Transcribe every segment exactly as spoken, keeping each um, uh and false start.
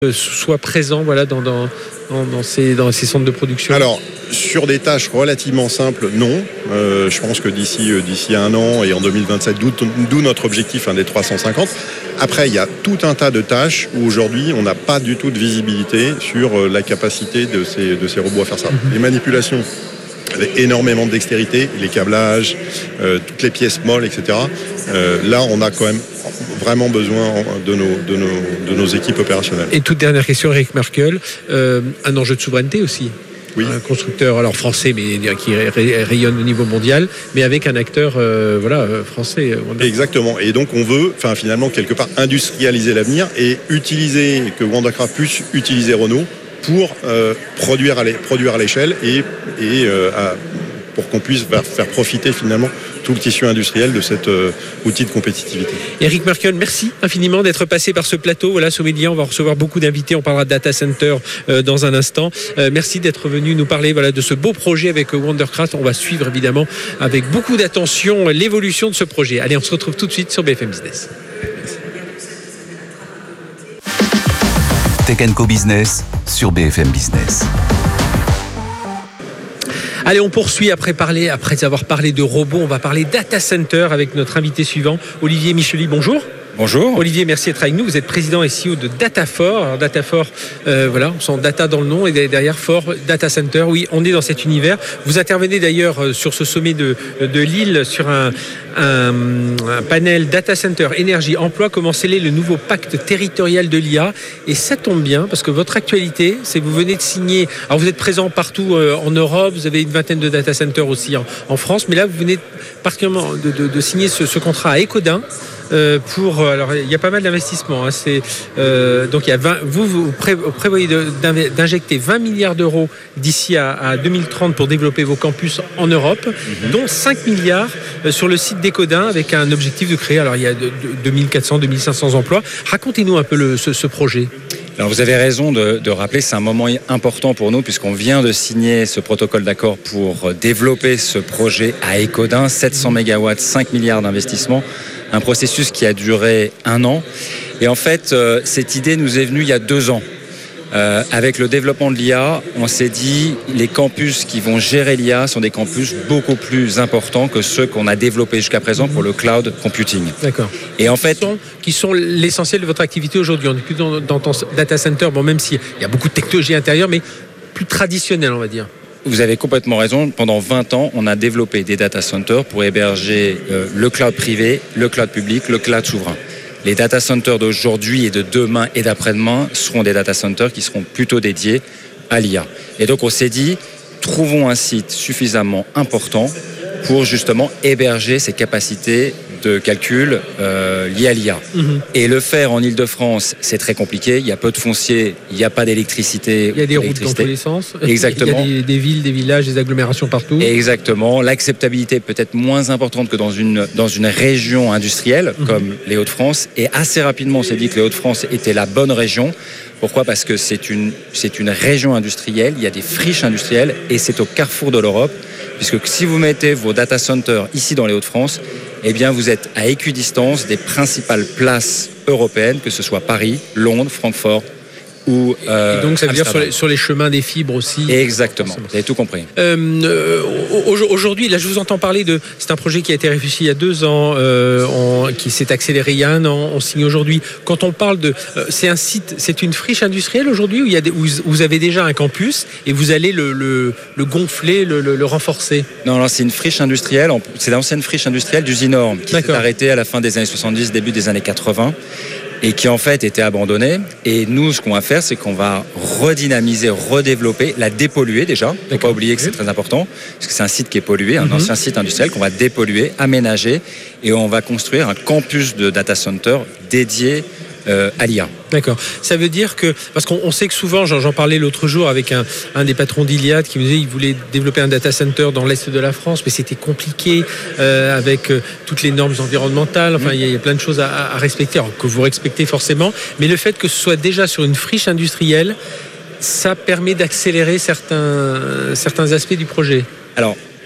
soit présent voilà, dans, dans, dans, dans, ces, dans ces centres de production? Alors, sur des tâches relativement simples, non. Euh, je pense que d'ici, euh, d'ici un an et en deux mille vingt-sept, d'où, d'où notre objectif hein, des trois cent cinquante. Après, il y a tout un tas de tâches où aujourd'hui, on n'a pas du tout de visibilité sur euh, la capacité de ces, de ces robots à faire ça. Mm-hmm. Les manipulations, avec énormément de dextérité, les câblages, euh, toutes les pièces molles, et cetera. Euh, là, on a quand même vraiment besoin de nos, de nos, de nos équipes opérationnelles. Et toute dernière question, Eric Merkel, euh, un enjeu de souveraineté aussi. Oui. Un constructeur alors français mais qui rayonne au niveau mondial, mais avec un acteur euh, voilà français. Exactement. Et donc on veut, enfin finalement quelque part industrialiser l'avenir et utiliser que Wandercraft puisse utiliser Renault pour euh, produire à produire à l'échelle et et euh, à, pour qu'on puisse faire profiter finalement tout le tissu industriel de cet euh, outil de compétitivité. Eric Merkel, merci infiniment d'être passé par ce plateau. Voilà, Somédia, on va recevoir beaucoup d'invités. On parlera de data center euh, dans un instant. Euh, merci d'être venu nous parler voilà, de ce beau projet avec Wandercraft. On va suivre évidemment avec beaucoup d'attention l'évolution de ce projet. Allez, on se retrouve tout de suite sur B F M Business. Tech and Co Business sur B F M Business. Allez, on poursuit après, parler, après avoir parlé de robots. On va parler data center avec notre invité suivant, Olivier Micheli. Bonjour. Bonjour. Olivier, merci d'être avec nous. Vous êtes président et C E O de Datafor. Alors Datafor, euh, voilà, on sent data dans le nom et derrière For Data Center. Oui, on est dans cet univers. Vous intervenez d'ailleurs sur ce sommet de, de Lille sur un, un, un panel Data Center, énergie, emploi, comment sceller le nouveau pacte territorial de l'I A. Et ça tombe bien parce que votre actualité, c'est que vous venez de signer. Alors vous êtes présent partout euh, en Europe, vous avez une vingtaine de data centers aussi en, en France, mais là vous venez particulièrement de, de, de signer ce, ce contrat à Ecodin. Euh, pour alors il y a pas mal d'investissements hein, c'est euh, donc il y a vingt, vous vous prévoyez de, d'injecter vingt milliards d'euros d'ici à, à deux mille trente pour développer vos campus en Europe, mm-hmm. dont cinq milliards sur le site d'Ecodin avec un objectif de créer alors il y a de, de, deux mille quatre cents deux mille cinq cents emplois. Racontez-nous un peu le, ce, ce projet. Alors vous avez raison de, de rappeler, c'est un moment important pour nous puisqu'on vient de signer ce protocole d'accord pour développer ce projet à Ecodin, sept cents mégawatts, cinq milliards d'investissements. Un processus qui a duré un an. Et en fait, euh, cette idée nous est venue il y a deux ans. Euh, avec le développement de l'I A, on s'est dit les campus qui vont gérer l'I A sont des campus beaucoup plus importants que ceux qu'on a développés jusqu'à présent pour le cloud computing. D'accord. Et en fait, qui sont, qui sont l'essentiel de votre activité aujourd'hui. On est plus dans, dans ton data center, bon, même s'il y a beaucoup de technologie intérieure, mais plus traditionnel, on va dire. Vous avez complètement raison. Pendant vingt ans, on a développé des data centers pour héberger euh, le cloud privé, le cloud public, le cloud souverain. Les data centers d'aujourd'hui et de demain et d'après-demain seront des data centers qui seront plutôt dédiés à l'I A. Et donc, on s'est dit, trouvons un site suffisamment important pour justement héberger ces capacités de calcul euh, liées à l'I A. Mmh. Et le faire en Ile-de-France, c'est très compliqué. Il y a peu de foncier, il n'y a pas d'électricité. Il y a des routes dans tous les sens. Exactement. Il y a des, des villes, des villages, des agglomérations partout. Exactement. L'acceptabilité peut être moins importante que dans une, dans une région industrielle mmh. comme les Hauts-de-France. Et assez rapidement, on s'est dit que les Hauts-de-France étaient la bonne région. Pourquoi ? Parce que c'est une, c'est une région industrielle, il y a des friches industrielles et c'est au carrefour de l'Europe. Puisque si vous mettez vos data centers ici dans les Hauts-de-France, eh bien vous êtes à équidistance des principales places européennes, que ce soit Paris, Londres, Francfort ou euh, et donc ça veut Amsterdam. dire sur les, sur les chemins des fibres aussi. Exactement, vous avez tout compris. Euh, aujourd'hui, là je vous entends parler de, c'est un projet qui a été réfléchi il y a deux ans, euh, on, qui s'est accéléré il y a un an, on signe aujourd'hui. Quand on parle de, euh, c'est un site, c'est une friche industrielle aujourd'hui où, il y a des, où vous avez déjà un campus et vous allez le, le, le gonfler, le, le, le renforcer. Non, non, c'est une friche industrielle, c'est l'ancienne friche industrielle d'Usinor qui D'accord. s'est arrêtée à la fin des années soixante-dix, début des années quatre-vingts. Et qui en fait était abandonnée. Et nous, ce qu'on va faire, c'est qu'on va redynamiser, redévelopper, la dépolluer déjà. Il ne faut pas oublier que c'est très important, parce que c'est un site qui est pollué, un mm-hmm. ancien site industriel qu'on va dépolluer, aménager, et on va construire un campus de data center dédié euh, à l'I A. D'accord. Ça veut dire que, parce qu'on on sait que souvent, j'en, j'en parlais l'autre jour avec un, un des patrons d'Iliad qui me disait qu'il voulait développer un data center dans l'est de la France, mais c'était compliqué euh, avec euh, toutes les normes environnementales. Enfin, il mmh. y, y a plein de choses à, à respecter, alors, que vous respectez forcément. Mais le fait que ce soit déjà sur une friche industrielle, ça permet d'accélérer certains, certains aspects du projet. Alors,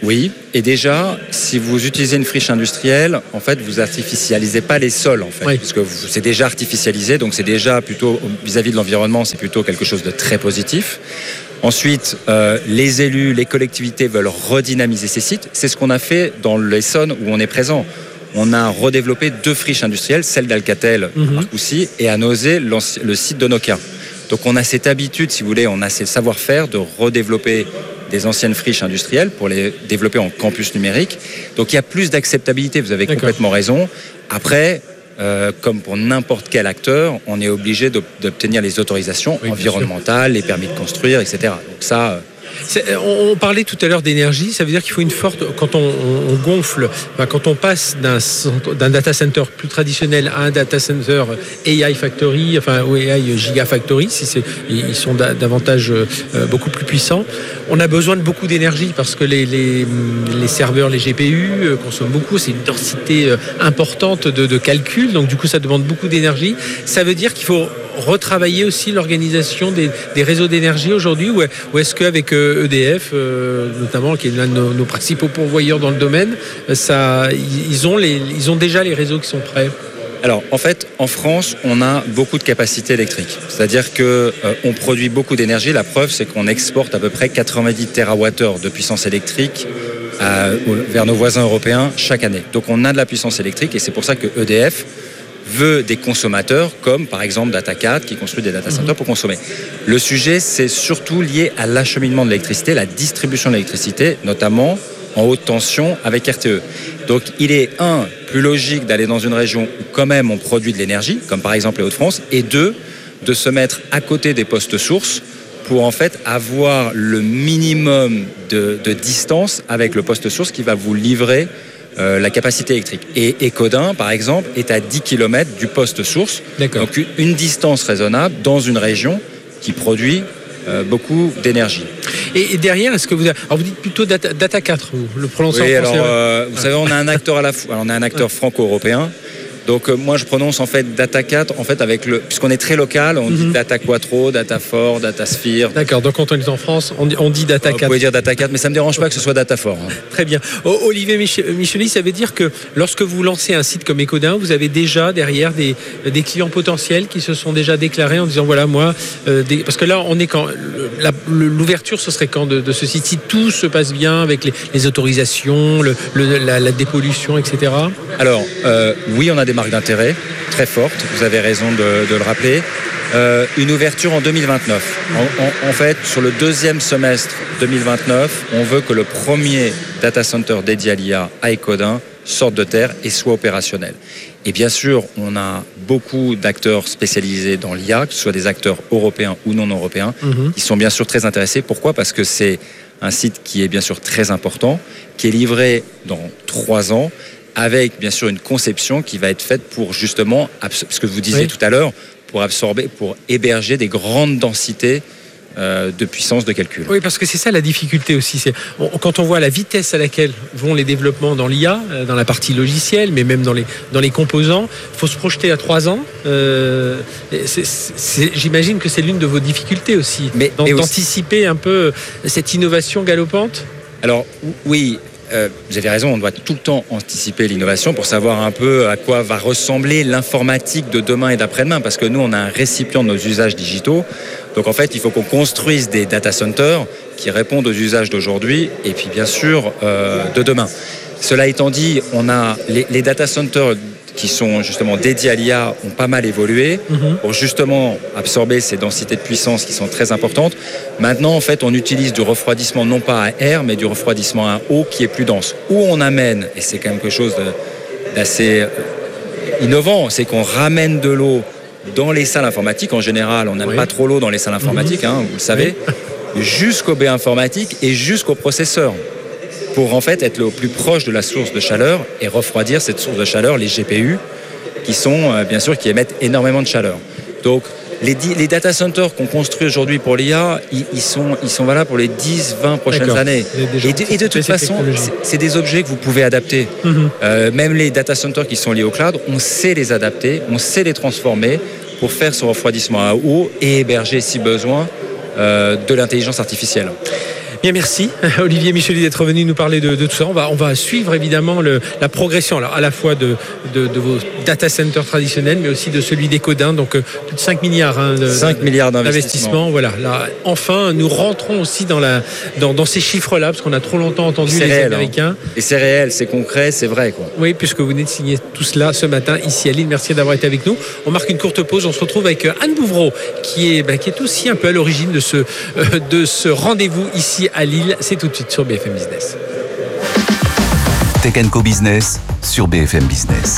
Oui, et déjà, si vous utilisez une friche industrielle, en fait, vous artificialisez pas les sols, en fait, oui. puisque vous, c'est déjà artificialisé, donc c'est déjà plutôt, vis-à-vis de l'environnement, c'est plutôt quelque chose de très positif. Ensuite, euh, les élus, les collectivités veulent redynamiser ces sites. C'est ce qu'on a fait dans l'Essonne où on est présent. On a redéveloppé deux friches industrielles, celle d'Alcatel, mm-hmm. Marcoussis, et à Nozay, le site de Nokia. Donc on a cette habitude, si vous voulez, on a ce savoir-faire de redévelopper des anciennes friches industrielles pour les développer en campus numérique. Donc il y a plus d'acceptabilité, vous avez D'accord. complètement raison. Après, euh, comme pour n'importe quel acteur, on est obligé d'obtenir les autorisations oui, environnementales, les permis de construire, et cetera. Donc ça... C'est, on, on parlait tout à l'heure d'énergie, ça veut dire qu'il faut une forte... Quand on, on gonfle, ben quand on passe d'un, d'un data center plus traditionnel à un data center A I Factory, enfin ou A I Gigafactory, si c'est, ils sont da, davantage euh, beaucoup plus puissants, on a besoin de beaucoup d'énergie parce que les, les, les serveurs, les G P U euh, consomment beaucoup, c'est une densité euh, importante de, de calcul, donc du coup ça demande beaucoup d'énergie. Ça veut dire qu'il faut retravailler aussi l'organisation des, des réseaux d'énergie aujourd'hui, ou, ou est-ce qu'avec E D F, euh, notamment, qui est l'un de nos, nos principaux pourvoyeurs dans le domaine, ça, ils, ont les, ils ont déjà les réseaux qui sont prêts? Alors, en fait, en France, on a beaucoup de capacités électriques. C'est-à-dire qu'on euh, produit beaucoup d'énergie. La preuve, c'est qu'on exporte à peu près quatre-vingt-dix térawattheures de puissance électrique à, vers nos voisins européens chaque année. Donc, on a de la puissance électrique et c'est pour ça que E D F veut des consommateurs comme par exemple Datacat qui construit des data centers pour consommer. Le sujet, c'est surtout lié à l'acheminement de l'électricité, la distribution de l'électricité, notamment en haute tension avec R T E. Donc il est un, plus logique d'aller dans une région où quand même on produit de l'énergie, comme par exemple les Hauts-de-France, et deux, de se mettre à côté des postes sources pour en fait avoir le minimum de, de distance avec le poste source qui va vous livrer Euh, la capacité électrique. Et Ecodin, par exemple, est à dix kilomètres du poste source. D'accord. Donc une, une distance raisonnable dans une région qui produit euh, beaucoup d'énergie. Et, et derrière, est-ce que vous... Avez... Alors vous dites plutôt Data, Data quatre, le prononcez oui, en français. Alors, euh, vous savez, on a un acteur à la fois, on a un acteur franco-européen. Donc euh, moi je prononce en fait Data quatre en fait avec le puisqu'on est très local, on mm-hmm. dit Data Quattro, Data Four, Data Sphere. D'accord. Donc quand on est en France, on dit, on dit Data quatre. Vous pouvez dire Data quatre, mais ça me dérange pas que ce soit Data Four. Hein. Très bien. O- Olivier Micheli, ça veut dire que lorsque vous lancez un site comme Ecodin, vous avez déjà derrière des, des clients potentiels qui se sont déjà déclarés en disant voilà moi, euh, des... parce que là on est quand la, l'ouverture ce serait quand de, de ce site si tout se passe bien avec les, les autorisations, le, le, la, la dépollution, et cetera. Alors euh, oui, on a des marques d'intérêt très fortes, vous avez raison de, de le rappeler. Euh, une ouverture en deux mille vingt-neuf. En, en, en fait, sur le deuxième semestre deux mille vingt-neuf, on veut que le premier data center dédié à l'I A à Ecodin sorte de terre et soit opérationnel. Et bien sûr, on a beaucoup d'acteurs spécialisés dans l'I A, que ce soit des acteurs européens ou non européens, mmh. qui sont bien sûr très intéressés. Pourquoi ? Parce que c'est un site qui est bien sûr très important, qui est livré dans trois ans, avec bien sûr une conception qui va être faite pour justement, ce que vous disiez oui. tout à l'heure, pour absorber, pour héberger des grandes densités euh, de puissance de calcul. Oui, parce que c'est ça la difficulté aussi. C'est, on, quand on voit la vitesse à laquelle vont les développements dans l'I A, dans la partie logicielle, mais même dans les, dans les composants, il faut se projeter à trois ans. Euh, c'est, c'est, j'imagine que c'est l'une de vos difficultés aussi, mais, mais d'anticiper aussi un peu cette innovation galopante. Alors oui, Euh, vous avez raison, on doit tout le temps anticiper l'innovation pour savoir un peu à quoi va ressembler l'informatique de demain et d'après-demain, parce que nous, on a un récipient de nos usages digitaux. Donc en fait, il faut qu'on construise des data centers qui répondent aux usages d'aujourd'hui et puis bien sûr euh, de demain. Cela étant dit, on a les, les data centers qui sont justement dédiés à l'I A ont pas mal évolué mmh. pour justement absorber ces densités de puissance qui sont très importantes. Maintenant, en fait, on utilise du refroidissement non pas à air, mais du refroidissement à eau qui est plus dense. Où on amène, et c'est quand même quelque chose de, d'assez innovant, c'est qu'on ramène de l'eau dans les salles informatiques. En général, on n'aime oui. pas trop l'eau dans les salles informatiques, mmh. hein, vous le savez, oui. jusqu'au baie informatique et jusqu'au processeur, pour en fait être le plus proche de la source de chaleur et refroidir cette source de chaleur, les G P U, qui sont euh, bien sûr qui émettent énormément de chaleur. Donc les, les data centers qu'on construit aujourd'hui pour l'I A, ils, ils, sont, ils sont valables pour les dix vingt prochaines D'accord. années. Et de, et de toute façon, c'est, c'est des objets que vous pouvez adapter. Mm-hmm. Euh, même les data centers qui sont liés au cloud, on sait les adapter, on sait les transformer pour faire ce refroidissement à eau et héberger, si besoin, euh, de l'intelligence artificielle. Bien, merci Olivier Micheli d'être venu nous parler de, de tout ça. On va, on va suivre évidemment le, la progression, alors à la fois de, de, de vos data centers traditionnels, mais aussi de celui d'Ecodin. Donc euh, plus de cinq milliards, hein, de, cinq milliards d'investissements. Voilà. Là, enfin, nous rentrons aussi dans, la, dans, dans ces chiffres-là, parce qu'on a trop longtemps entendu c'est les réel, Américains. Hein. Et c'est réel, c'est concret, c'est vrai, quoi. Oui, puisque vous venez de signer tout cela ce matin ici à Lille. Merci d'avoir été avec nous. On marque une courte pause. On se retrouve avec Anne Bouvreau, qui est, ben, qui est aussi un peu à l'origine de ce, euh, de ce rendez-vous ici à Lille. C'est tout de suite sur B F M Business. Tech and Co Business sur B F M Business.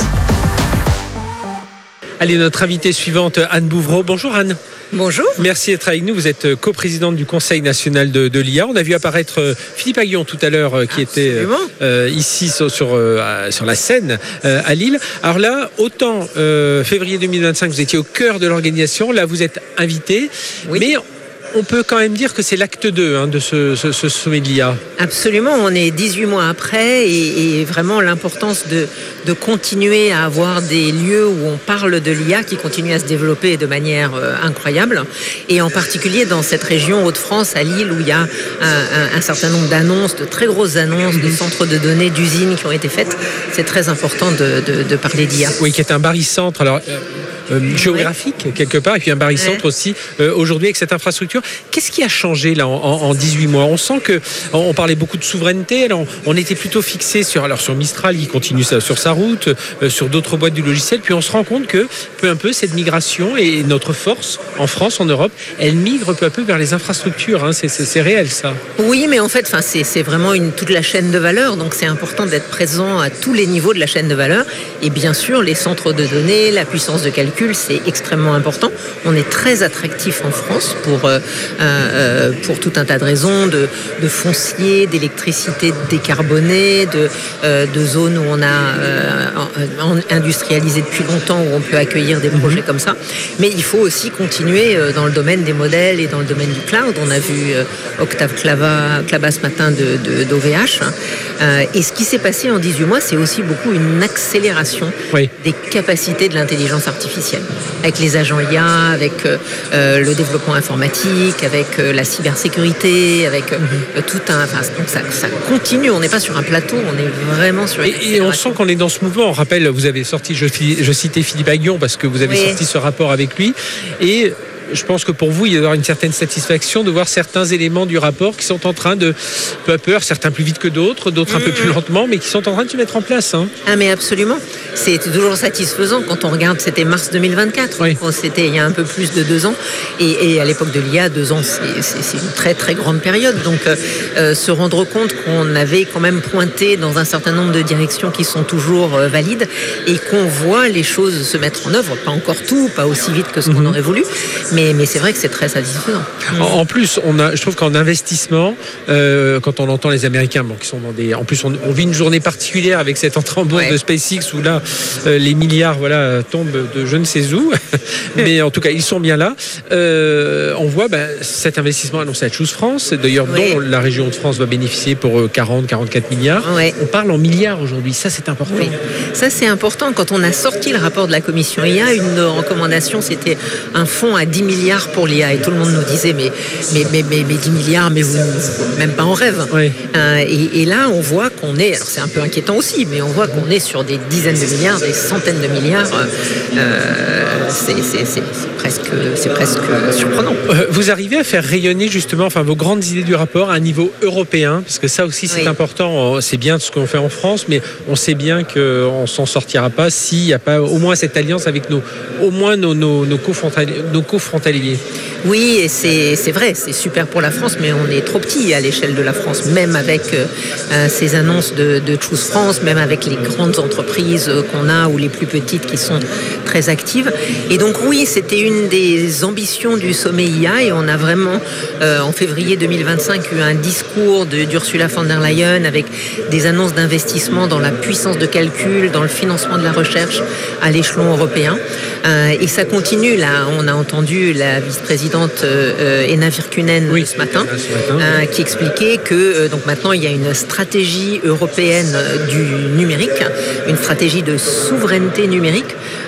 Allez, notre invitée suivante, Anne Bouvreau. Bonjour Anne. Bonjour. Merci d'être avec nous. Vous êtes coprésidente du Conseil national de, de l'I A. On a vu apparaître Philippe Aghion tout à l'heure, qui Absolument. était euh, ici sur, sur, euh, sur la scène euh, à Lille. Alors là, autant euh, février deux mille vingt-cinq, vous étiez au cœur de l'organisation. Là, vous êtes invité. Oui. Mais on peut quand même dire que c'est l'acte deux hein, de ce, ce, ce sommet de l'I A. Absolument, on est dix-huit mois après et, et vraiment l'importance de, de continuer à avoir des lieux où on parle de l'I A qui continue à se développer de manière euh, incroyable, et en particulier dans cette région Hauts-de-France à Lille où il y a un, un, un certain nombre d'annonces, de très grosses annonces, de centres de données, d'usines qui ont été faites. C'est très important de, de, de parler d'I A. Oui, qui est un barycentre. Alors, euh... Euh, géographique quelque part, et puis un barycentre ouais. aussi euh, aujourd'hui avec cette infrastructure. Qu'est-ce qui a changé là en, en dix-huit mois? On sent que on parlait beaucoup de souveraineté. Alors on était plutôt fixé sur alors sur Mistral qui continue sa, sur sa route, euh, sur d'autres boîtes du logiciel. Puis on se rend compte que peu à peu cette migration et notre force en France, en Europe, elle migre peu à peu vers les infrastructures. Hein. C'est, c'est, c'est réel ça. Oui, mais en fait, enfin c'est, c'est vraiment une toute la chaîne de valeur. Donc c'est important d'être présent à tous les niveaux de la chaîne de valeur. Et bien sûr, les centres de données, la puissance de calcul, c'est extrêmement important. On est très attractif en France pour, euh, euh, pour tout un tas de raisons, de, de foncier, d'électricité décarbonée, de, euh, de zones où on a euh, industrialisé depuis longtemps, où on peut accueillir des projets comme ça. Mais il faut aussi continuer dans le domaine des modèles et dans le domaine du cloud. On a vu euh, Octave Klaba, Klaba ce matin de, de, d'O V H. Euh, et ce qui s'est passé en dix-huit mois, c'est aussi beaucoup une accélération oui. des capacités de l'intelligence artificielle. Avec les agents I A, avec euh, le développement informatique, avec euh, la cybersécurité, avec euh, mm-hmm. tout un... Enfin, donc ça, ça continue, on n'est pas sur un plateau, on est vraiment sur une Et, et on sent qu'on est dans ce mouvement. On rappelle, vous avez sorti, je, je citais Philippe Aghion parce que vous avez oui. sorti ce rapport avec lui. Et je pense que pour vous, il y aura une certaine satisfaction de voir certains éléments du rapport qui sont en train de, peu à peu, certains plus vite que d'autres, d'autres un mmh. peu plus lentement, mais qui sont en train de se mettre en place. Hein. Ah mais absolument. C'est toujours satisfaisant quand on regarde, c'était mars deux mille vingt-quatre, oui. c'était il y a un peu plus de deux ans, et, et à l'époque de l'I A, deux ans, c'est, c'est, c'est une très très grande période. Donc euh, se rendre compte qu'on avait quand même pointé dans un certain nombre de directions qui sont toujours euh, valides, et qu'on voit les choses se mettre en œuvre, pas encore tout, pas aussi vite que ce mmh. qu'on aurait voulu, Mais, mais c'est vrai que c'est très satisfaisant. En, en plus, on a, je trouve qu'en investissement, euh, quand on entend les Américains, bon, qui sont dans des, en plus, on, on vit une journée particulière avec cette entrée en bourse ouais. de SpaceX où là, euh, les milliards, voilà, tombent de je ne sais où. Mais en tout cas, ils sont bien là. Euh, on voit bah, cet investissement annoncé à Choose France, d'ailleurs, ouais. dont la région de France va bénéficier pour quarante à quarante-quatre milliards. Ouais. On parle en milliards aujourd'hui. Ça, c'est important. Oui. Ça, c'est important. Quand on a sorti le rapport de la commission I A, une recommandation, c'était un fonds à dix milliards pour l'I A. Et tout le monde nous disait, mais, mais, mais, mais, mais dix milliards, mais vous, même pas en rêve. Oui. Euh, et, et là, on voit qu'on est, alors c'est un peu inquiétant aussi, mais on voit qu'on est sur des dizaines de milliards, des centaines de milliards. Euh, c'est, c'est, c'est, c'est, presque, c'est presque surprenant. Euh, vous arrivez à faire rayonner justement enfin, vos grandes idées du rapport à un niveau européen, parce que ça aussi, c'est oui. important. C'est bien ce qu'on fait en France, mais on sait bien qu'on ne s'en sortira pas s'il n'y a pas au moins cette alliance avec nos, au moins nos, nos, nos, cofrontaliers, nos cofrontaliers. Oui, et c'est, c'est vrai, c'est super pour la France, mais on est trop petit à l'échelle de la France, même avec euh, ces annonces de, de Choose France, même avec les grandes entreprises qu'on a ou les plus petites qui sont très actives. Et donc oui, c'était une des ambitions du sommet I A, et on a vraiment, euh, en février deux mille vingt-cinq, eu un discours de, d'Ursula von der Leyen avec des annonces d'investissement dans la puissance de calcul, dans le financement de la recherche à l'échelon européen. Euh, et ça continue, là, on a entendu la vice-présidente Euh, Enna Virkkunen oui, ce matin, ce matin euh, qui expliquait que euh, donc maintenant il y a une stratégie européenne du numérique, une stratégie de souveraineté numérique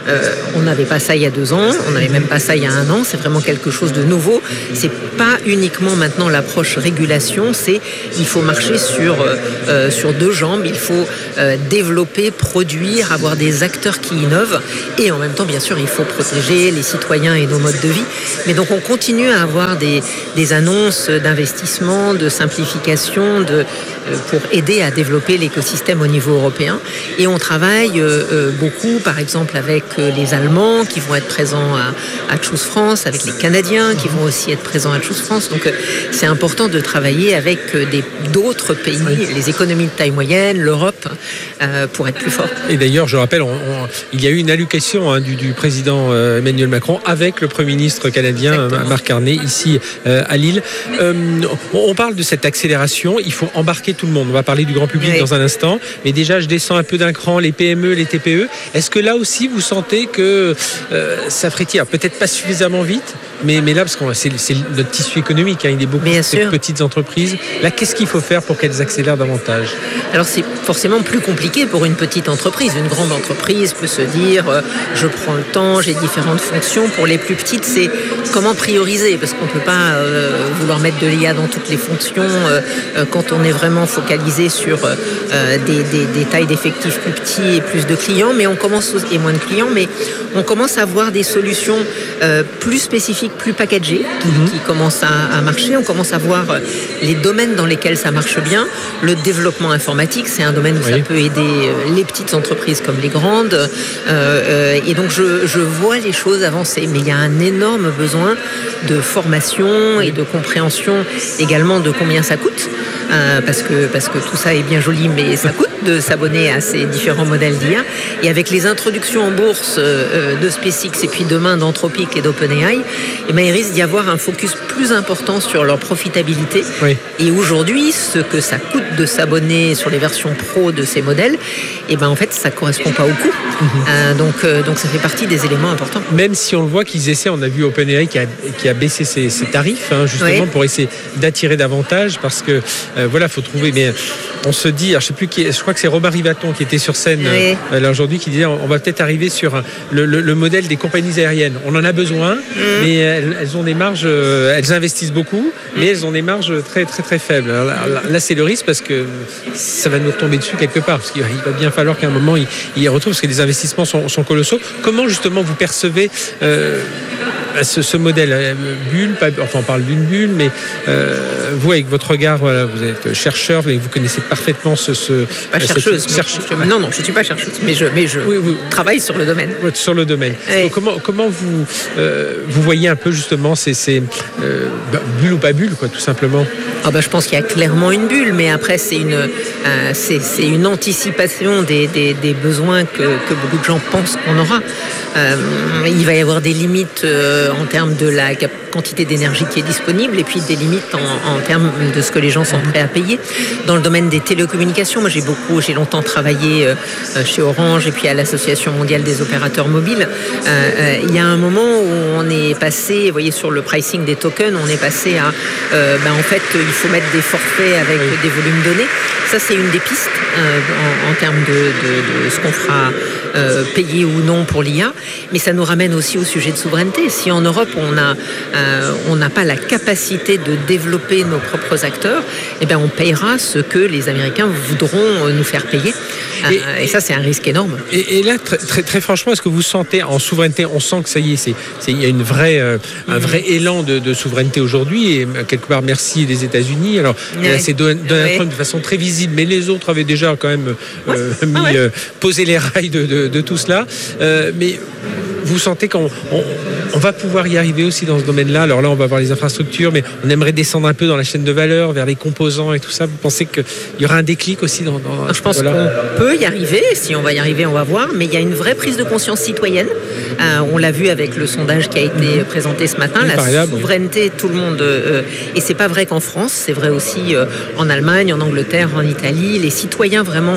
Euh, on n'avait pas ça il y a deux ans, on n'avait même pas ça il y a un an. C'est vraiment quelque chose de nouveau. C'est pas uniquement maintenant l'approche régulation, c'est il faut marcher sur euh, sur deux jambes. Il faut euh, développer, produire, avoir des acteurs qui innovent, et en même temps, bien sûr, il faut protéger les citoyens et nos modes de vie. Mais donc, on continue à avoir des des annonces d'investissement, de simplification, de pour aider à développer l'écosystème au niveau européen. Et on travaille euh, beaucoup, par exemple, avec les Allemands qui vont être présents à, à Choose France, avec les Canadiens qui vont aussi être présents à Choose France. Donc, euh, c'est important de travailler avec des, d'autres pays, les économies de taille moyenne, l'Europe, euh, pour être plus fort. Et d'ailleurs, je rappelle, on, on, il y a eu une allocation hein, du, du président euh, Emmanuel Macron avec le Premier ministre canadien Exactement. Marc Carney, ici euh, à Lille. Euh, on parle de cette accélération, il faut embarquer tout le monde. On va parler du grand public oui. dans un instant, mais déjà je descends un peu d'un cran, les P M E, les T P E. Est-ce que là aussi vous sentez que euh, ça frétille, peut-être pas suffisamment vite, mais, mais là, parce que c'est, c'est notre tissu économique, hein, il est beaucoup de ces petites entreprises. Là, qu'est-ce qu'il faut faire pour qu'elles accélèrent davantage ? Alors c'est forcément plus compliqué pour une petite entreprise. Une grande entreprise peut se dire, euh, je prends le temps, j'ai différentes fonctions. Pour les plus petites, c'est comment prioriser, parce qu'on ne peut pas euh, vouloir mettre de l'I A dans toutes les fonctions euh, euh, quand on est vraiment focalisé sur euh, des, des, des tailles d'effectifs plus petits et plus de clients, mais on commence et moins de clients, mais on commence à avoir des solutions euh, plus spécifiques, plus packagées, qui, mm-hmm. qui commencent à, à marcher. On commence à voir les domaines dans lesquels ça marche bien. Le développement informatique, c'est un domaine où oui. ça peut aider les petites entreprises comme les grandes. Euh, euh, et donc, je, je vois les choses avancer. Mais il y a un énorme besoin de formation et de compréhension également de combien ça coûte. Euh, parce que, parce que tout ça est bien joli, mais ça coûte de s'abonner à ces différents modèles d'I A. Et avec les introductions en bourse euh, de SpaceX et puis demain d'Anthropic et d'OpenAI, eh bien, il risque d'y avoir un focus plus important sur leur profitabilité. Oui. Et aujourd'hui, ce que ça coûte de s'abonner sur les versions pro de ces modèles, eh bien, en fait, ça ne correspond pas au coût. Mm-hmm. Euh, donc, euh, donc ça fait partie des éléments importants. Même si on le voit qu'ils essaient, on a vu OpenAI qui a, qui a baissé ses, ses tarifs, hein, justement, oui. pour essayer d'attirer davantage, parce que euh, voilà, il faut trouver... Mais on se dit, alors, je sais plus qui, je crois que c'est Robin Rivaton qui était sur scène oui. euh, là, aujourd'hui, qui disait on va peut-être arriver sur un, le, le, le modèle des compagnies aériennes. On en a besoin, mmh. mais elles, elles ont des marges, euh, elles investissent beaucoup, mmh. mais elles ont des marges très très très faibles. Alors, là, là, c'est le risque parce que ça va nous retomber dessus quelque part, parce qu'il va bien falloir qu'à un moment ils il y retrouvent, parce que les investissements sont, sont colossaux. Comment justement vous percevez euh, ce, ce modèle euh, bulle, pas, enfin on parle d'une bulle, mais euh, vous avec votre regard, voilà, vous êtes chercheur, vous connaissez parfaitement ce... ce pas chercheuse. Cette, cherche... je, non, non, je ne suis pas chercheuse, mais je, mais je oui, vous, travaille sur le domaine. Sur le domaine. Oui. Donc, comment, comment vous, euh, vous voyez un peu justement ces, ces euh, bah, bulles ou pas bulles, quoi, tout simplement? Ah bah, je pense qu'il y a clairement une bulle, mais après c'est une, euh, c'est, c'est une anticipation des, des, des besoins que, que beaucoup de gens pensent qu'on aura. Euh, il va y avoir des limites euh, en termes de la quantité d'énergie qui est disponible, et puis des limites en, en termes de ce que les gens sont prêts à payer. Dans le domaine des télécommunications, moi j'ai beaucoup, j'ai longtemps travaillé euh, chez Orange et puis à l'Association mondiale des opérateurs mobiles. Euh, euh, il y a un moment où on est passé, vous voyez, sur le pricing des tokens, on est passé à, euh, ben, en fait, il faut mettre des forfaits avec oui. des volumes donnés. Ça, c'est une des pistes euh, en, en termes de, de, de ce qu'on fera euh, payer ou non pour l'I A. Mais ça nous ramène aussi au sujet de souveraineté. Si en Europe, on a, euh, on n'a pas la capacité de développer nos propres acteurs, eh bien, on payera ce que les Américains voudront nous faire payer. Et, euh, et ça, c'est un risque énorme. Et, et là, très, très, très franchement, est-ce que vous sentez en souveraineté, on sent que ça y est, c'est, c'est, il y a une vraie, euh, un vrai élan de, de souveraineté aujourd'hui, et quelque part, merci des États-Unis. Alors, oui. là, c'est Donald oui. Trump de façon très visible, mais les autres avaient déjà quand même euh, ouais. mis, ah ouais. euh, posé les rails de, de, de tout cela. Euh, mais vous sentez qu'on on, on va pouvoir y arriver aussi dans ce domaine-là. Alors là, on va voir les infrastructures, mais on aimerait descendre un peu dans la chaîne de valeur, vers les composants et tout ça. Vous pensez qu'il y aura un déclic aussi dans, dans Je pense voilà. qu'on peut y arriver. Si on va y arriver, on va voir. Mais il y a une vraie prise de conscience citoyenne. Euh, on l'a vu avec le sondage qui a été présenté ce matin. Oui, la souveraineté, oui. tout le monde... Euh, et c'est pas vrai qu'en France, c'est vrai aussi euh, en Allemagne, en Angleterre, en Italie. Les citoyens vraiment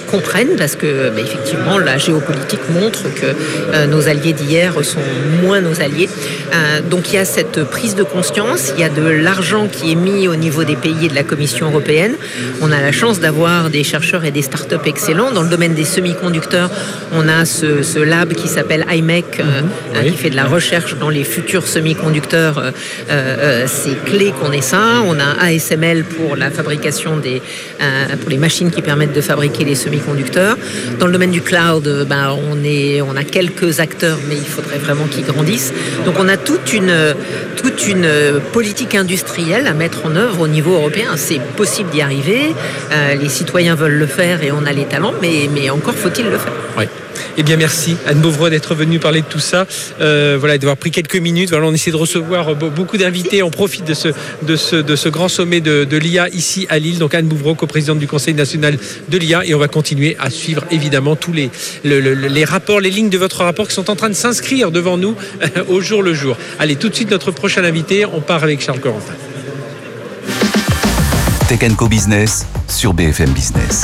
comprennent parce que bah, effectivement la géopolitique montre que euh, nos alliés d'hier sont moins nos alliés. Euh, donc il y a cette prise de conscience, il y a de l'argent qui est mis au niveau des pays et de la Commission européenne. On a la chance d'avoir des chercheurs et des startups excellents. Dans le domaine des semi-conducteurs, on a ce, ce lab qui s'appelle I M E C, euh, oui. qui fait de la recherche dans les futurs semi-conducteurs. Euh, euh, c'est clé qu'on ait ça. On a A S M L pour la fabrication des, euh, pour les machines qui permettent de fabriquer les semi-conducteurs. Dans le domaine du cloud, euh, ben, on, est, on a quelques acteurs, mais il faudrait vraiment qu'ils grandissent. Donc on a toute une, toute une politique industrielle à mettre en œuvre au niveau européen. C'est possible d'y arriver. Euh, les citoyens veulent le faire et on a les talents, mais, mais encore faut-il le faire. Oui. Eh bien, merci Anne Bouvreau d'être venue parler de tout ça. Euh, voilà, d'avoir pris quelques minutes. Voilà, on essaie de recevoir beaucoup d'invités. On profite de ce, de ce, de ce grand sommet de, de l'I A ici à Lille. Donc Anne Bouvreau, coprésidente du Conseil national de l'I A. Et on va continuer à suivre évidemment tous les, le, le, les rapports, les lignes de votre rapport qui sont en train de s'inscrire devant nous euh, au jour le jour. Allez, tout de suite, notre prochain invité. On part avec Charles Corentin. Tech and Co Business sur B F M Business.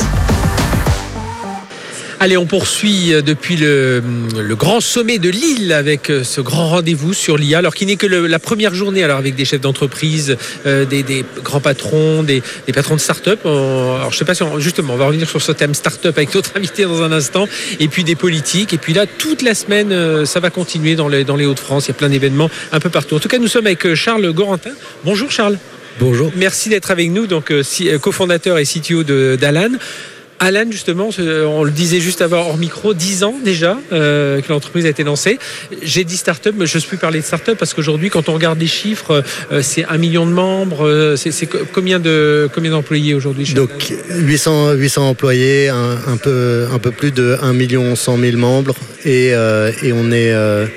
Allez, on poursuit depuis le, le grand sommet de Lille avec ce grand rendez-vous sur l'I A, alors qui n'est que le, la première journée, alors avec des chefs d'entreprise, euh, des, des grands patrons, des, des patrons de start-up. On, alors je sais pas si on, justement, on va revenir sur ce thème start-up avec notre invité dans un instant, et puis des politiques, et puis là toute la semaine, euh, ça va continuer dans les, dans les Hauts-de-France. Il y a plein d'événements un peu partout. En tout cas, nous sommes avec Charles Corentin. Bonjour Charles. Bonjour. Merci d'être avec nous, donc euh, cofondateur et C T O de, d'Alan. Alan, justement, on le disait juste avant hors micro, dix ans déjà euh, que l'entreprise a été lancée. J'ai dit start-up, mais je ne peux plus parler de start-up parce qu'aujourd'hui, quand on regarde les chiffres, euh, c'est un million de membres. Euh, c'est, c'est combien, de, combien d'employés aujourd'hui chez Donc huit cents, huit cents employés, un, un, peu, un peu plus de un million cent mille membres et, euh, et on est... Euh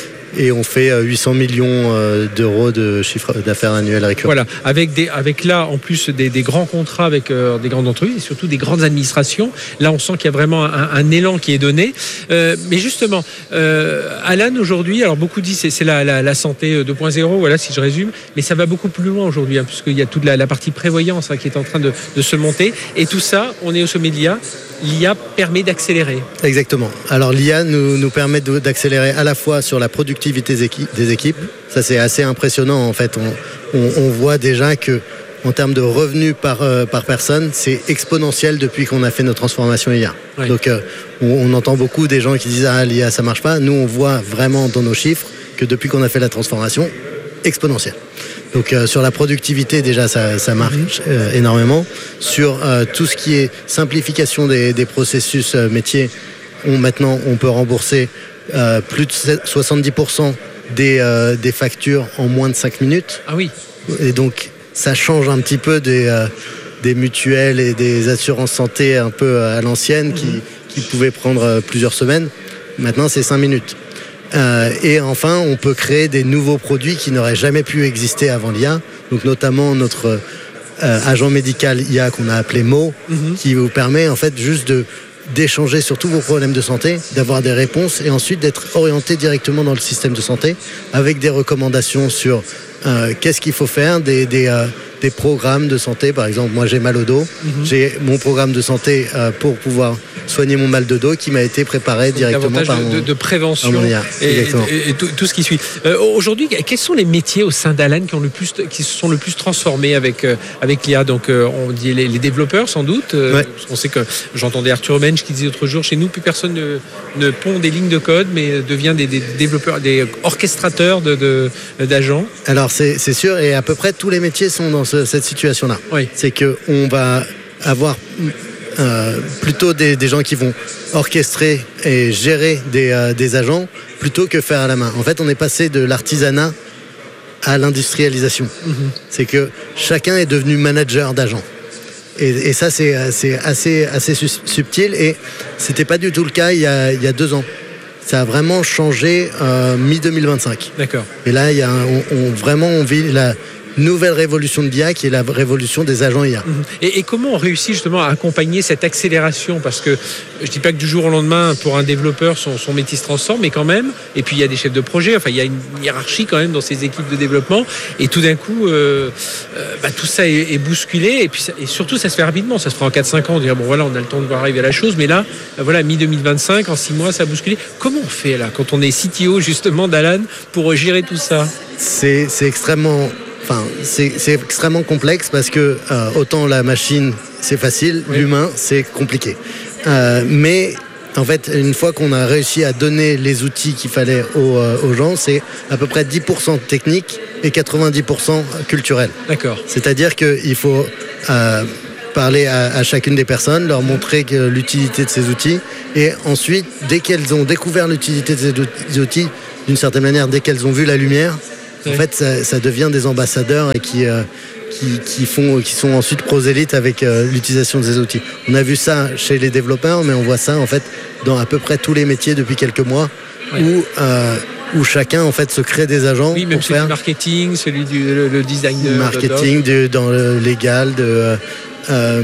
Et on fait huit cents millions d'euros de chiffre d'affaires annuel récurrent. Voilà, avec, des, avec là en plus des, des grands contrats avec euh, des grandes entreprises et surtout des grandes administrations. Là, on sent qu'il y a vraiment un, un élan qui est donné. Euh, mais justement, euh, Alan, aujourd'hui, alors beaucoup disent c'est, c'est la, la, la santé deux point zéro, voilà, si je résume, mais ça va beaucoup plus loin aujourd'hui, hein, puisqu'il y a toute la, la partie prévoyance hein, qui est en train de, de se monter. Et tout ça, on est au sommet de l'I A. L'I A permet d'accélérer. Exactement. Alors l'I A nous, nous permet de, d'accélérer à la fois sur la productivité des équipes, des équipes. Ça c'est assez impressionnant en fait. On, on, on voit déjà que en termes de revenus par, euh, par personne, c'est exponentiel depuis qu'on a fait notre transformation I A. Oui. Donc euh, on, on entend beaucoup des gens qui disent ah l'I A ça marche pas. Nous on voit vraiment dans nos chiffres que depuis qu'on a fait la transformation, exponentielle. Donc euh, sur la productivité déjà ça, ça marche euh, énormément. Sur euh, tout ce qui est simplification des, des processus euh, métiers, on, maintenant on peut rembourser euh, plus de soixante-dix pour cent des, euh, des factures en moins de cinq minutes. Ah oui. Et donc ça change un petit peu des, euh, des mutuelles et des assurances santé un peu à l'ancienne qui, qui pouvaient prendre plusieurs semaines. Maintenant c'est cinq minutes. Euh, et enfin, on peut créer des nouveaux produits qui n'auraient jamais pu exister avant l'I A. Donc, notamment notre euh, agent médical I A qu'on a appelé Mo, mm-hmm. qui vous permet en fait juste de d'échanger sur tous vos problèmes de santé, d'avoir des réponses et ensuite d'être orienté directement dans le système de santé avec des recommandations sur euh, qu'est-ce qu'il faut faire, des, des, euh, des programmes de santé. Par exemple, moi j'ai mal au dos, mm-hmm. j'ai mon programme de santé euh, pour pouvoir soigner mon mal de dos qui m'a été préparé directement par mon, de, de prévention I A. et, et, et tout, tout ce qui suit. Euh, aujourd'hui, quels sont les métiers au sein d'Alan qui ont le plus, qui se sont le plus transformés avec euh, avec l'I A? Donc, euh, on dit les, les développeurs sans doute. Euh, ouais. On sait que j'entendais Arthur Mensch qui disait l'autre jour, chez nous, plus personne ne, ne pond des lignes de code, mais devient des, des développeurs, des orchestrateurs de, de, d'agents. Alors c'est, c'est sûr, et à peu près tous les métiers sont dans ce, cette situation-là. Oui. C'est que on va avoir Euh, plutôt des, des gens qui vont orchestrer et gérer des, euh, des agents plutôt que faire à la main. En fait, on est passé de l'artisanat à l'industrialisation. Mm-hmm. C'est que chacun est devenu manager d'agents. Et, et ça, c'est, c'est assez, assez subtil et c'était pas du tout le cas il y a, il y a deux ans. Ça a vraiment changé euh, mi deux mille vingt-cinq. D'accord. Et là, il y a un, on, on, vraiment, on vit la, nouvelle révolution de l'I A qui est la révolution des agents I A. Et, et comment on réussit justement à accompagner cette accélération? Parce que je ne dis pas que du jour au lendemain, pour un développeur, son, son métier se transforme, mais quand même, et puis il y a des chefs de projet, enfin il y a une hiérarchie quand même dans ces équipes de développement, et tout d'un coup, euh, euh, bah, tout ça est, est bousculé, et, puis ça, et surtout ça se fait rapidement, ça se fera en quatre cinq ans, on dirait bon voilà, on a le temps de voir arriver la chose, mais là, bah, voilà, mi deux mille vingt-cinq, en six mois, ça a bousculé. Comment on fait là, quand on est C T O justement d'Alan, pour gérer tout ça? C'est, c'est extrêmement... Enfin, c'est, c'est extrêmement complexe parce que euh, autant la machine c'est facile, oui. L'humain c'est compliqué. Euh, mais en fait, une fois qu'on a réussi à donner les outils qu'il fallait aux, euh, aux gens, c'est à peu près dix pour cent technique et quatre-vingt-dix pour cent culturel. D'accord. C'est-à-dire qu'il faut euh, parler à, à chacune des personnes, leur montrer que l'utilité de ces outils, et ensuite, dès qu'elles ont découvert l'utilité de ces outils, d'une certaine manière, dès qu'elles ont vu la lumière, en fait, ça, ça devient des ambassadeurs et qui, euh, qui, qui, font, qui sont ensuite prosélytes avec euh, l'utilisation de ces outils. On a vu ça chez les développeurs, mais on voit ça en fait dans à peu près tous les métiers depuis quelques mois, ouais. où, euh, où chacun en fait se crée des agents. Oui, même pour celui faire du marketing, celui du le, le design. De, marketing, de, dans le légal, de, euh,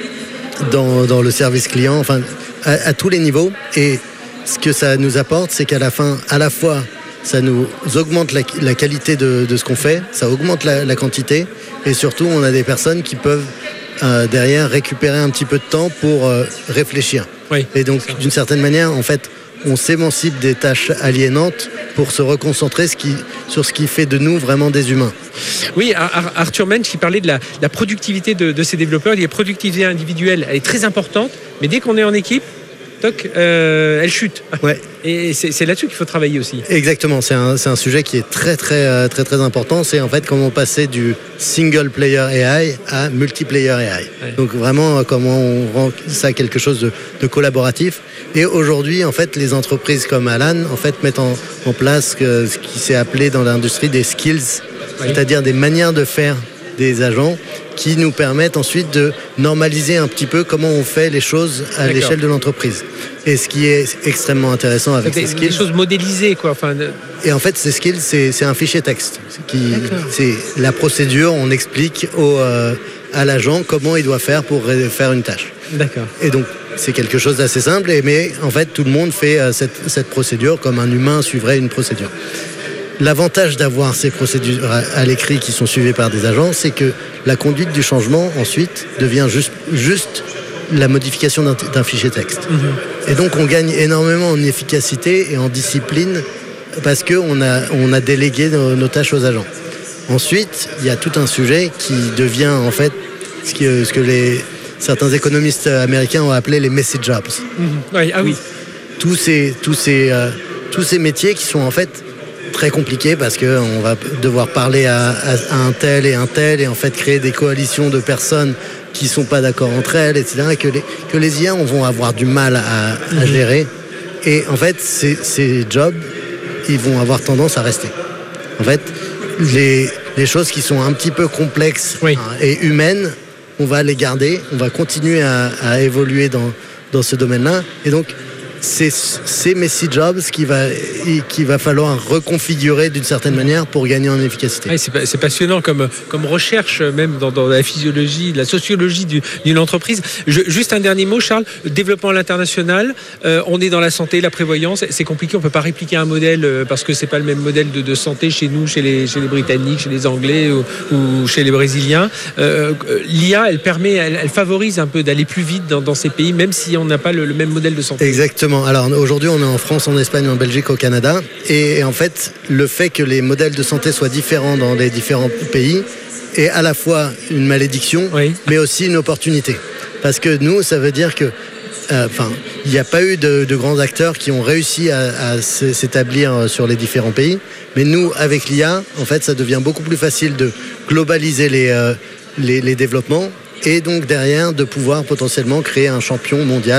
dans, dans le service client, enfin à, à tous les niveaux. Et ce que ça nous apporte, c'est qu'à la fin, à la fois ça nous augmente la, la qualité de, de ce qu'on fait, ça augmente la, la quantité, et surtout on a des personnes qui peuvent euh, derrière récupérer un petit peu de temps pour euh, réfléchir. Oui, et donc d'une certaine manière, en fait, on s'émancipe des tâches aliénantes pour se reconcentrer ce qui, sur ce qui fait de nous vraiment des humains. Oui, Arthur Mensch qui parlait de la, la productivité de, de ces développeurs. La productivité individuelle, elle est très importante, mais dès qu'on est en équipe, toc, euh, elle chute. Ouais. Et c'est, c'est là-dessus qu'il faut travailler aussi. Exactement, c'est un, c'est un sujet qui est très très très très important. C'est en fait comment passer du single player A I à multiplayer A I. Ouais. Donc vraiment comment on rend ça quelque chose de, de collaboratif. Et aujourd'hui, en fait, les entreprises comme Alan en fait mettent en, en place que, ce qui s'est appelé dans l'industrie des skills, oui. C'est-à-dire des manières de faire des agents qui nous permettent ensuite de normaliser un petit peu comment on fait les choses à D'accord. l'échelle de l'entreprise. Et ce qui est extrêmement intéressant avec des, ces skills... Des choses modélisées, quoi. Enfin, de... Et en fait, ces skills, c'est, c'est un fichier texte. Qui, c'est la procédure, on explique au, euh, à l'agent comment il doit faire pour faire une tâche. D'accord. Et donc, c'est quelque chose d'assez simple, mais en fait, tout le monde fait euh, cette, cette procédure comme un humain suivrait une procédure. L'avantage d'avoir ces procédures à l'écrit qui sont suivies par des agents, c'est que la conduite du changement, ensuite, devient juste, juste la modification d'un, d'un fichier texte. Mmh. Et donc, on gagne énormément en efficacité et en discipline parce qu'on a, on a délégué nos, nos tâches aux agents. Ensuite, il y a tout un sujet qui devient, en fait, ce que, ce que les, certains économistes américains ont appelé les messy jobs. Mmh. Oui, ah oui. Tous ces, tous ces, euh, tous ces métiers qui sont, en fait, très compliqué parce qu'on va devoir parler à, à, à un tel et un tel et en fait créer des coalitions de personnes qui ne sont pas d'accord entre elles, et cetera, et que les, que les I A vont avoir du mal à, à gérer. Et en fait, ces, ces jobs, ils vont avoir tendance à rester. En fait, les, les choses qui sont un petit peu complexes oui. et humaines, on va les garder, on va continuer à, à évoluer dans, dans ce domaine-là. Et donc, c'est ces messy jobs qu'il va, qu'il va falloir reconfigurer d'une certaine manière pour gagner en efficacité. Oui, c'est, c'est passionnant comme, comme recherche, même dans, dans la physiologie, la sociologie du, d'une entreprise. Je, juste un dernier mot, Charles. Développement à l'international, euh, on est dans la santé, la prévoyance. C'est compliqué, on ne peut pas répliquer un modèle euh, parce que ce n'est pas le même modèle de, de santé chez nous, chez les, chez les Britanniques, chez les Anglais ou, ou chez les Brésiliens. Euh, L'I A, elle permet, elle, elle favorise un peu d'aller plus vite dans, dans ces pays, même si on n'a pas le, le même modèle de santé. Exactement. Alors aujourd'hui, on est en France, en Espagne, en Belgique, au Canada. Et en fait, le fait que les modèles de santé soient différents dans les différents pays est à la fois une malédiction, oui. mais aussi une opportunité. Parce que nous, ça veut dire que, enfin, euh, il n'y a pas eu de, de grands acteurs qui ont réussi à, à s'établir sur les différents pays. Mais nous, avec l'I A, en fait, ça devient beaucoup plus facile de globaliser les, euh, les, les développements et donc derrière de pouvoir potentiellement créer un champion mondial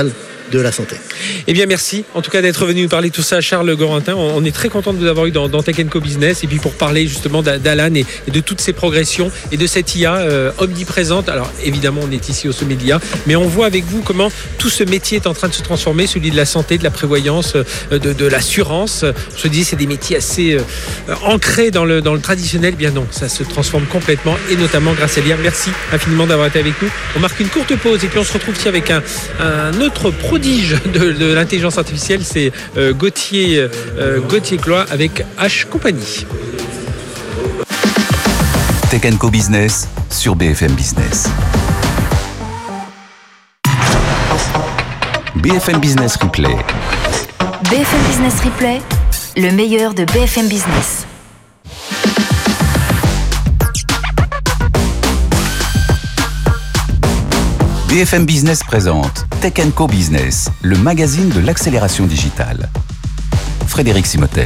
de la santé. Eh bien, merci en tout cas d'être venu nous parler de tout ça, Charles Gorentin. On est très content de vous avoir eu dans, dans Tech and Co Business, et puis pour parler justement d'Alan et, et de toutes ces progressions et de cette I A euh, omniprésente. Alors évidemment, on est ici au sommet de l'I A, mais on voit avec vous comment tout ce métier est en train de se transformer, celui de la santé, de la prévoyance, de, de l'assurance. On se dit c'est des métiers assez euh, ancrés dans le, dans le traditionnel. Bien non, ça se transforme complètement, et notamment grâce à l'I A. Merci infiniment d'avoir été avec nous. On marque une courte pause et puis on se retrouve ici avec un, un autre prodige de, de l'intelligence artificielle, c'est euh, Gauthier, euh, Gauthier Cloy avec H Company. Tech and Co Business sur B F M Business. B F M Business Replay. B F M Business Replay, le meilleur de B F M Business. B F M Business présente Tech and Co Business, le magazine de l'accélération digitale. Frédéric Simotel.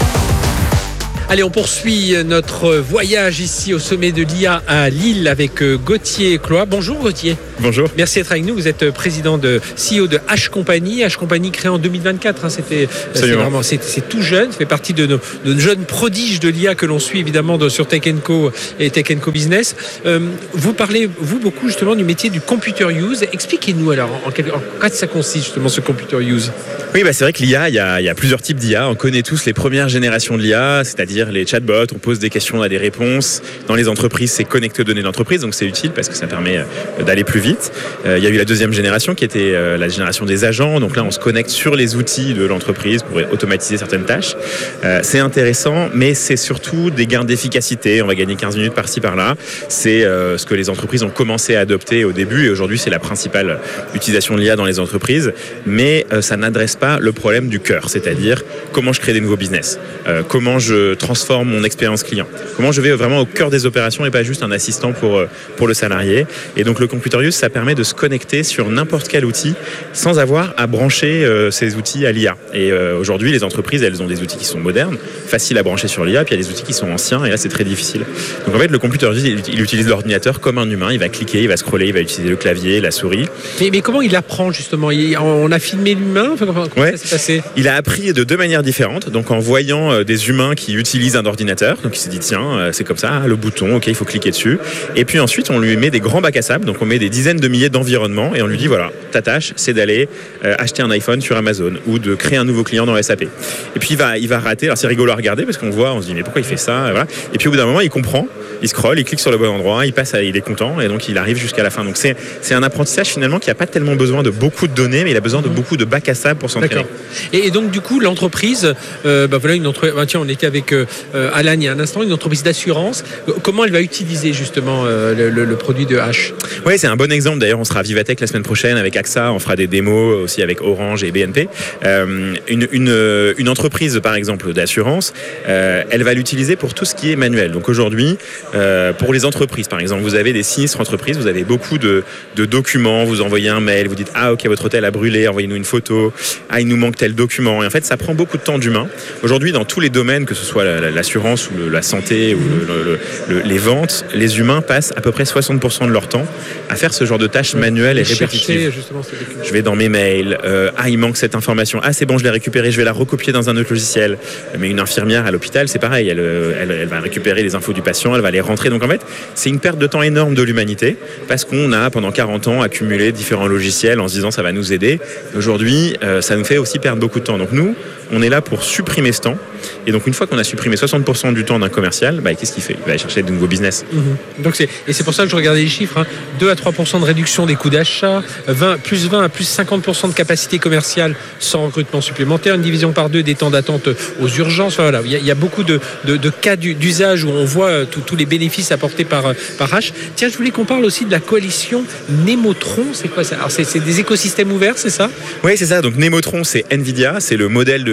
Allez, on poursuit notre voyage ici au sommet de l'I A à Lille avec Gauthier Cloy. Bonjour Gauthier. Bonjour. Merci d'être avec nous. Vous êtes président de C E O de H Company. H Company créé en deux mille vingt-quatre. Hein. C'était, c'est vraiment, c'est, c'est tout jeune. Ça fait partie de nos, de nos jeunes prodiges de l'I A que l'on suit évidemment de, sur Tech and Co et Tech and Co Business. Euh, vous parlez, vous, beaucoup justement du métier du computer use. Expliquez-nous alors en, quel, en quoi ça consiste justement ce computer use. Oui, bah c'est vrai que l'I A, il y a, il y a plusieurs types d'I A. On connaît tous les premières générations de l'I A, c'est-à-dire les chatbots. On pose des questions, on a des réponses. Dans les entreprises, c'est connecté aux données d'entreprise, donc c'est utile parce que ça permet d'aller plus vite. Euh, il y a eu la deuxième génération qui était euh, la génération des agents. Donc là, on se connecte sur les outils de l'entreprise pour automatiser certaines tâches. Euh, c'est intéressant, mais c'est surtout des gains d'efficacité. On va gagner quinze minutes par-ci, par-là. C'est euh, ce que les entreprises ont commencé à adopter au début, et aujourd'hui, c'est la principale utilisation de l'I A dans les entreprises. Mais euh, ça n'adresse pas le problème du cœur, c'est-à-dire comment je crée des nouveaux business, euh, comment je transforme mon expérience client, comment je vais vraiment au cœur des opérations et pas juste un assistant pour, pour le salarié. Et donc le computer use, ça permet de se connecter sur n'importe quel outil sans avoir à brancher euh, ces outils à l'I A. Et euh, aujourd'hui, les entreprises, elles ont des outils qui sont modernes, faciles à brancher sur l'I A, puis il y a des outils qui sont anciens, et là c'est très difficile. Donc en fait, le computer use, il, il utilise l'ordinateur comme un humain, il va cliquer, il va scroller, il va utiliser le clavier, la souris. Mais, mais comment il apprend justement? il, On a filmé l'humain, enfin, comment, comment ouais. ça s'est passé? Il a appris de deux manières différentes, donc en voyant euh, des humains qui utilisent un ordinateur. Donc il s'est dit tiens, c'est comme ça, le bouton, ok, il faut cliquer dessus. Et puis ensuite, on lui met des grands bacs à sable, donc on met des dizaines de milliers d'environnements, et on lui dit voilà, ta tâche, c'est d'aller euh, acheter un iPhone sur Amazon ou de créer un nouveau client dans S A P. Et puis il va, il va rater. Alors c'est rigolo à regarder parce qu'on voit, on se dit mais pourquoi il fait ça, et voilà. Et puis au bout d'un moment, il comprend, il scrolle, il clique sur le bon endroit, il passe, à, il est content, et donc il arrive jusqu'à la fin. Donc c'est, c'est un apprentissage finalement qui n'a pas tellement besoin de beaucoup de données, mais il a besoin de beaucoup de bacs à sable pour s'entraîner. D'accord. Et, et donc du coup, l'entreprise, euh, bah voilà une entreprise. Bah, tiens, on était avec euh, Alan il y a un instant, une entreprise d'assurance. Comment elle va utiliser justement euh, le, le, le produit de H? Oui, c'est un bon exemple. D'ailleurs, on sera à Vivatech la semaine prochaine avec A X A. On fera des démos aussi avec Orange et B N P. Euh, une, une, une entreprise, par exemple, d'assurance, euh, elle va l'utiliser pour tout ce qui est manuel. Donc aujourd'hui, euh, pour les entreprises, par exemple, vous avez des sinistres entreprises, vous avez beaucoup de, de documents, vous envoyez un mail, vous dites « Ah, ok, votre hôtel a brûlé, envoyez-nous une photo. Ah, il nous manque tel document. » Et en fait, ça prend beaucoup de temps d'humain. Aujourd'hui, dans tous les domaines, que ce soit l'assurance ou le, la santé ou le, le, le, les ventes, les humains passent à peu près soixante pour cent de leur temps à faire ce genre de tâches manuelles et répétitives. Je vais dans mes mails, euh, ah il manque cette information, ah c'est bon je l'ai récupérée, je vais la recopier dans un autre logiciel. Mais une infirmière à l'hôpital c'est pareil, elle, elle, elle va récupérer les infos du patient, elle va les rentrer. Donc en fait c'est une perte de temps énorme de l'humanité parce qu'on a pendant quarante ans accumulé différents logiciels en se disant ça va nous aider. Aujourd'hui euh, ça nous fait aussi perdre beaucoup de temps. Donc nous on est là pour supprimer ce temps. Et donc une fois qu'on a supprimé soixante pour cent du temps d'un commercial, bah, qu'est-ce qu'il fait? Il va aller chercher de nouveaux business. Mmh. Donc c'est, et c'est pour ça que je regardais les chiffres, hein. deux à trois pour cent de réduction des coûts d'achat, vingt, plus vingt à plus cinquante pour cent de capacité commerciale sans recrutement supplémentaire, une division par deux des temps d'attente aux urgences. Enfin, voilà, il y a, il y a beaucoup de, de, de cas d'usage où on voit tous les bénéfices apportés par, par H. Tiens, je voulais qu'on parle aussi de la coalition Nemotron. C'est quoi ça? Alors c'est, c'est des écosystèmes ouverts, c'est ça? Oui, c'est ça. Donc Nemotron, c'est NVIDIA, c'est le modèle de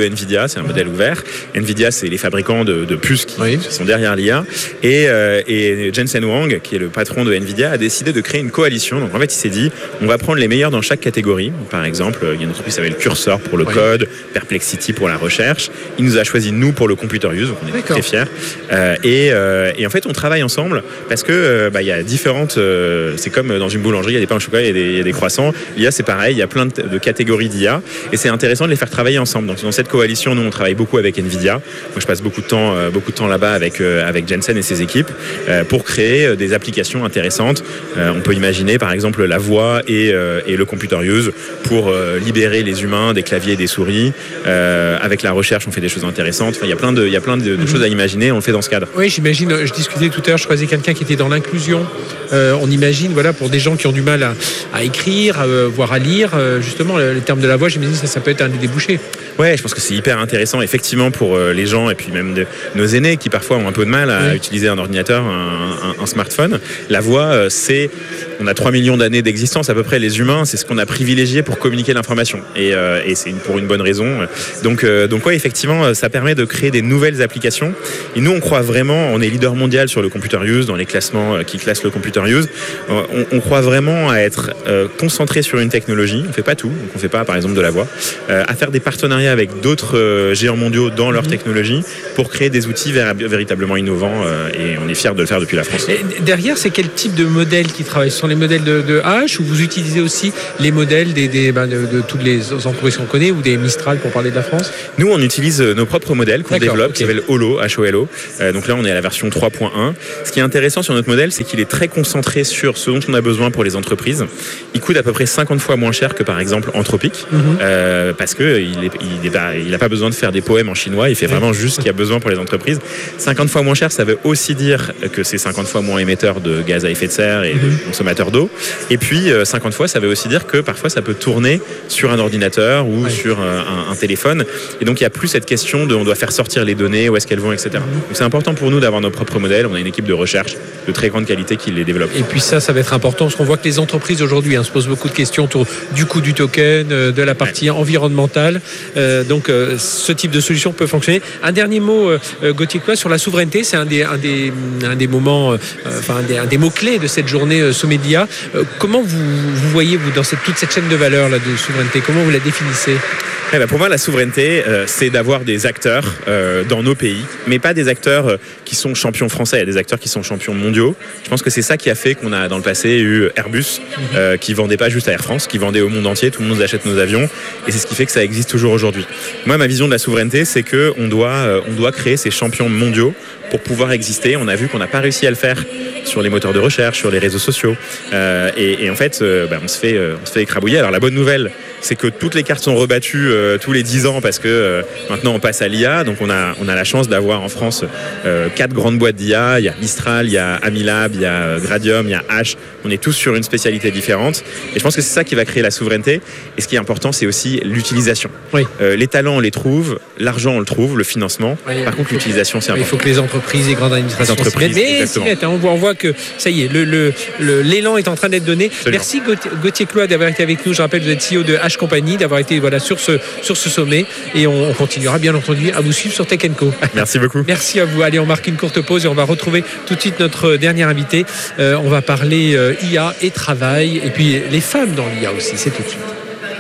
Nvidia, c'est un modèle ouvert. Nvidia, c'est les fabricants de, de puces qui oui. sont derrière l'I A. Et, euh, et Jensen Huang, qui est le patron de Nvidia, a décidé de créer une coalition. Donc en fait, il s'est dit, on va prendre les meilleurs dans chaque catégorie. Par exemple, il y a une entreprise qui s'appelle Cursor pour le oui. code, Perplexity pour la recherche. Il nous a choisi, nous, pour le computer use. Donc on est D'accord. très fiers. Euh, et, euh, et en fait, on travaille ensemble parce que euh, bah, il y a différentes... Euh, c'est comme dans une boulangerie, il y a des pains au chocolat, il y a des, il y a des croissants. L'I A, c'est pareil, il y a plein de, de catégories d'I A. Et c'est intéressant de les faire travailler ensemble. Donc dans cette coalition, nous, on travaille beaucoup avec Nvidia. Moi, je passe beaucoup de temps, euh, beaucoup de temps là-bas avec, euh, avec Jensen et ses équipes euh, pour créer euh, des applications intéressantes. Euh, on peut imaginer, par exemple, la voix et, euh, et le computer use pour euh, libérer les humains des claviers et des souris. Euh, avec la recherche, on fait des choses intéressantes. Enfin, il y a plein de, il y a plein de, de mm-hmm. choses à imaginer. On le fait dans ce cadre. Oui, j'imagine. Je discutais tout à l'heure. Je croisais quelqu'un qui était dans l'inclusion. Euh, on imagine, voilà, pour des gens qui ont du mal à, à écrire, à, voire à lire, euh, justement, le, le terme de la voix, j'imagine que ça, ça peut être un des débouchés. Ouais, je pense que c'est hyper intéressant, effectivement, pour euh, les gens et puis même de, nos aînés qui parfois ont un peu de mal à oui. utiliser un ordinateur, un, un, un smartphone. La voix, euh, c'est, on a trois millions d'années d'existence à peu près, les humains, c'est ce qu'on a privilégié pour communiquer l'information. Et, euh, et c'est une, pour une bonne raison. Donc, euh, donc ouais, effectivement, ça permet de créer des nouvelles applications. Et nous, on croit vraiment, on est leader mondial sur le computer use, dans les classements qui classent le computer use. On, on croit vraiment à être euh, concentré sur une technologie. On fait pas tout, donc on fait pas, par exemple, de la voix. Euh, à faire des partenariats avec d'autres euh, géants mondiaux dans leur mmh. technologie pour créer des outils ver- véritablement innovants euh, et on est fiers de le faire depuis la France. Et derrière, c'est quel type de modèles qui travaillent? Ce sont les modèles de, de H ou vous utilisez aussi les modèles des, des, ben de, de toutes les entreprises qu'on connaît ou des Mistral pour parler de la France? Nous, on utilise nos propres modèles qu'on D'accord, développe, okay. qui s'appelle Holo, H O L O. Euh, donc là, on est à la version trois point un. Ce qui est intéressant sur notre modèle, c'est qu'il est très concentré sur ce dont on a besoin pour les entreprises. Il coûte à peu près cinquante fois moins cher que, par exemple, Anthropic, mm-hmm. euh, parce qu'il n'a il il pas besoin de faire des poèmes en chinois, il fait vraiment juste ce qu'il y a besoin pour les entreprises. cinquante fois moins cher, ça veut aussi dire que c'est cinquante fois moins émetteur de gaz à effet de serre et mm-hmm. de consommateur d'eau. Et puis, cinquante fois, ça veut aussi dire que parfois, ça peut tourner sur un ordinateur ou ouais. sur un, un téléphone. Et donc, il n'y a plus cette question de on doit faire sortir les données, où est-ce qu'elles vont, et cetera. Donc, c'est important pour nous d'avoir nos propres modèles. On a une équipe de recherche de très grande qualité qui les développe. Et puis ça, ça va être important parce qu'on voit que les entreprises aujourd'hui hein, se posent beaucoup de questions autour du coût du token, euh, de la partie ouais. environnementale. Euh, donc, euh, ce type de solution peut fonctionner. Un dernier mot, euh, Gauthier Cloy, sur la souveraineté. C'est un des, un des, un des moments, euh, enfin, un des, un des mots-clés de cette journée euh, Sommet d'I A. Euh, comment vous, vous voyez, vous, dans cette, toute cette chaîne de valeur là, de souveraineté? Comment vous la définissez? Eh ben pour moi, la souveraineté, euh, c'est d'avoir des acteurs euh, dans nos pays, mais pas des acteurs euh, qui sont champions français, il y a des acteurs qui sont champions mondiaux. Je pense que c'est ça qui a fait qu'on a dans le passé eu Airbus, euh, qui vendait pas juste à Air France, qui vendait au monde entier, tout le monde achète nos avions, et c'est ce qui fait que ça existe toujours aujourd'hui. Moi, ma vision de la souveraineté, c'est qu'on doit, euh, on doit créer ces champions mondiaux pour pouvoir exister. On a vu qu'on n'a pas réussi à le faire sur les moteurs de recherche, sur les réseaux sociaux, euh, et, et en fait, euh, bah, on se fait, euh, on se fait écrabouiller. Alors la bonne nouvelle, c'est que toutes les cartes sont rebattues euh, tous les dix ans parce que euh, maintenant on passe à l'I A. Donc on a, on a la chance d'avoir en France euh, quatre grandes boîtes d'I A. Il y a Mistral, il y a Amilab, il y a Gradium, il y a H. On est tous sur une spécialité différente. Et je pense que c'est ça qui va créer la souveraineté. Et ce qui est important, c'est aussi l'utilisation. Oui. Euh, les talents, on les trouve. L'argent, on le trouve. Le financement. Oui, Par contre, l'utilisation, c'est important. Il faut que les entreprises et grandes administrations les entreprises, mais s'y mettent. On voit, on voit que ça y est, le, le, le, l'élan est en train d'être donné. Absolument. Merci Gauthier Cloy d'avoir été avec nous. Je rappelle, vous êtes C E O de H Company, d'avoir été voilà, sur, ce, sur ce sommet. Et on, on continuera bien entendu à vous suivre sur Tech and Co. Merci beaucoup. Merci à vous. Allez, on marque une courte pause et on va retrouver tout de suite notre dernier invité. Euh, on va parler euh, I A et travail. Et puis les femmes dans l'I A aussi. C'est tout de suite.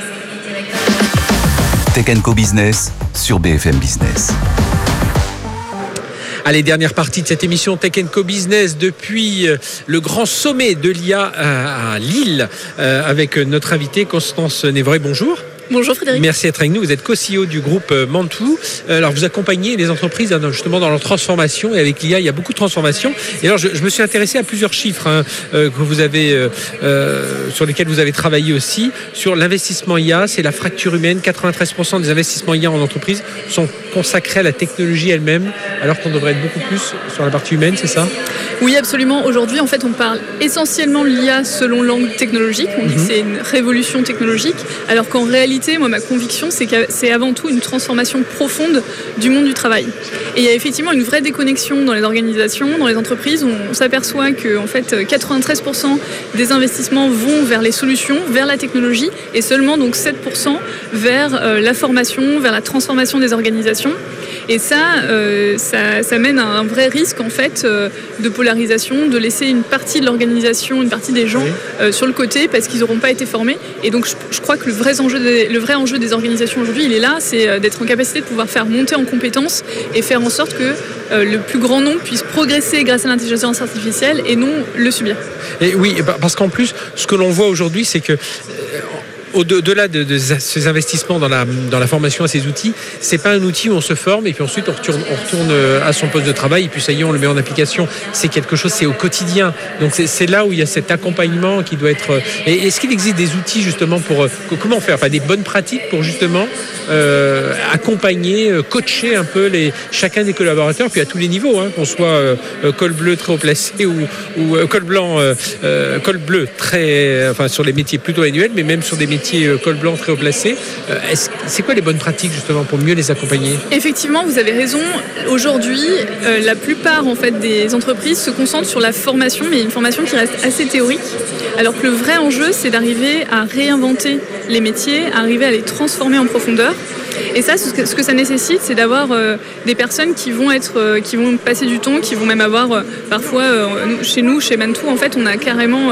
Tech and Co Business sur B F M Business. Allez, dernière partie de cette émission Tech and Co Business depuis le grand sommet de l'I A à Lille avec notre invitée Constance Névray. Bonjour. Bonjour Frédéric. Merci d'être avec nous. Vous êt co-C E O du groupe Mantoux. Alors vous accompagnez les entreprises justement dans leur transformation et avec l'I A il y a beaucoup de transformations. Et alors je, je me suis intéressé à plusieurs chiffres hein, euh, que vous avez euh, euh, sur lesquels vous avez travaillé aussi sur l'investissement I A. C'est la fracture humaine. quatre-vingt-treize pour cent des investissements I A en entreprise sont consacrés à la technologie elle-même, alors qu'on devrait être beaucoup plus sur la partie humaine. C'est ça? Oui, absolument. Aujourd'hui, en fait, on parle essentiellement de l'I A selon l'angle technologique. On dit mm-hmm. que c'est une révolution technologique, alors qu'en réalité réalité, moi, ma conviction, c'est que c'est avant tout une transformation profonde du monde du travail. Et il y a effectivement une vraie déconnexion dans les organisations, dans les entreprises. On s'aperçoit que en fait, quatre-vingt-treize pour cent des investissements vont vers les solutions, vers la technologie, et seulement donc sept pour cent vers euh, la formation, vers la transformation des organisations. Et ça, euh, ça, ça mène à un vrai risque en fait euh, de polarisation, de laisser une partie de l'organisation, une partie des gens euh, sur le côté parce qu'ils n'auront pas été formés. Et donc je, je crois que le vrai enjeu des, le vrai enjeu des organisations aujourd'hui, il est là, c'est d'être en capacité de pouvoir faire monter en compétences et faire en sorte que euh, le plus grand nombre puisse progresser grâce à l'intelligence artificielle et non le subir. Et oui, parce qu'en plus, ce que l'on voit aujourd'hui, c'est que au-delà de, de ces investissements dans la, dans la formation à ces outils, c'est pas un outil où on se forme et puis ensuite on retourne, on retourne à son poste de travail et puis ça y est, on le met en application. C'est quelque chose, c'est au quotidien. Donc c'est, c'est là où il y a cet accompagnement qui doit être... Et est-ce qu'il existe des outils justement pour... Comment faire, enfin des bonnes pratiques pour justement euh, accompagner, coacher un peu les, chacun des collaborateurs, puis à tous les niveaux, hein, qu'on soit euh, col bleu très haut placé ou, ou euh, col blanc, euh, euh, col bleu très... Enfin sur les métiers plutôt manuels, mais même sur des métiers col blanc très haut placé. Est-ce, c'est quoi les bonnes pratiques justement pour mieux les accompagner ? Effectivement, vous avez raison. Aujourd'hui, euh, la plupart en fait des entreprises se concentrent sur la formation, mais une formation qui reste assez théorique. Alors que le vrai enjeu, c'est d'arriver à réinventer les métiers, à arriver à les transformer en profondeur. Et ça, ce que, ce que ça nécessite, c'est d'avoir euh, des personnes qui vont être, euh, qui vont passer du temps, qui vont même avoir euh, parfois euh, chez nous, chez Mantoux, en fait, on a carrément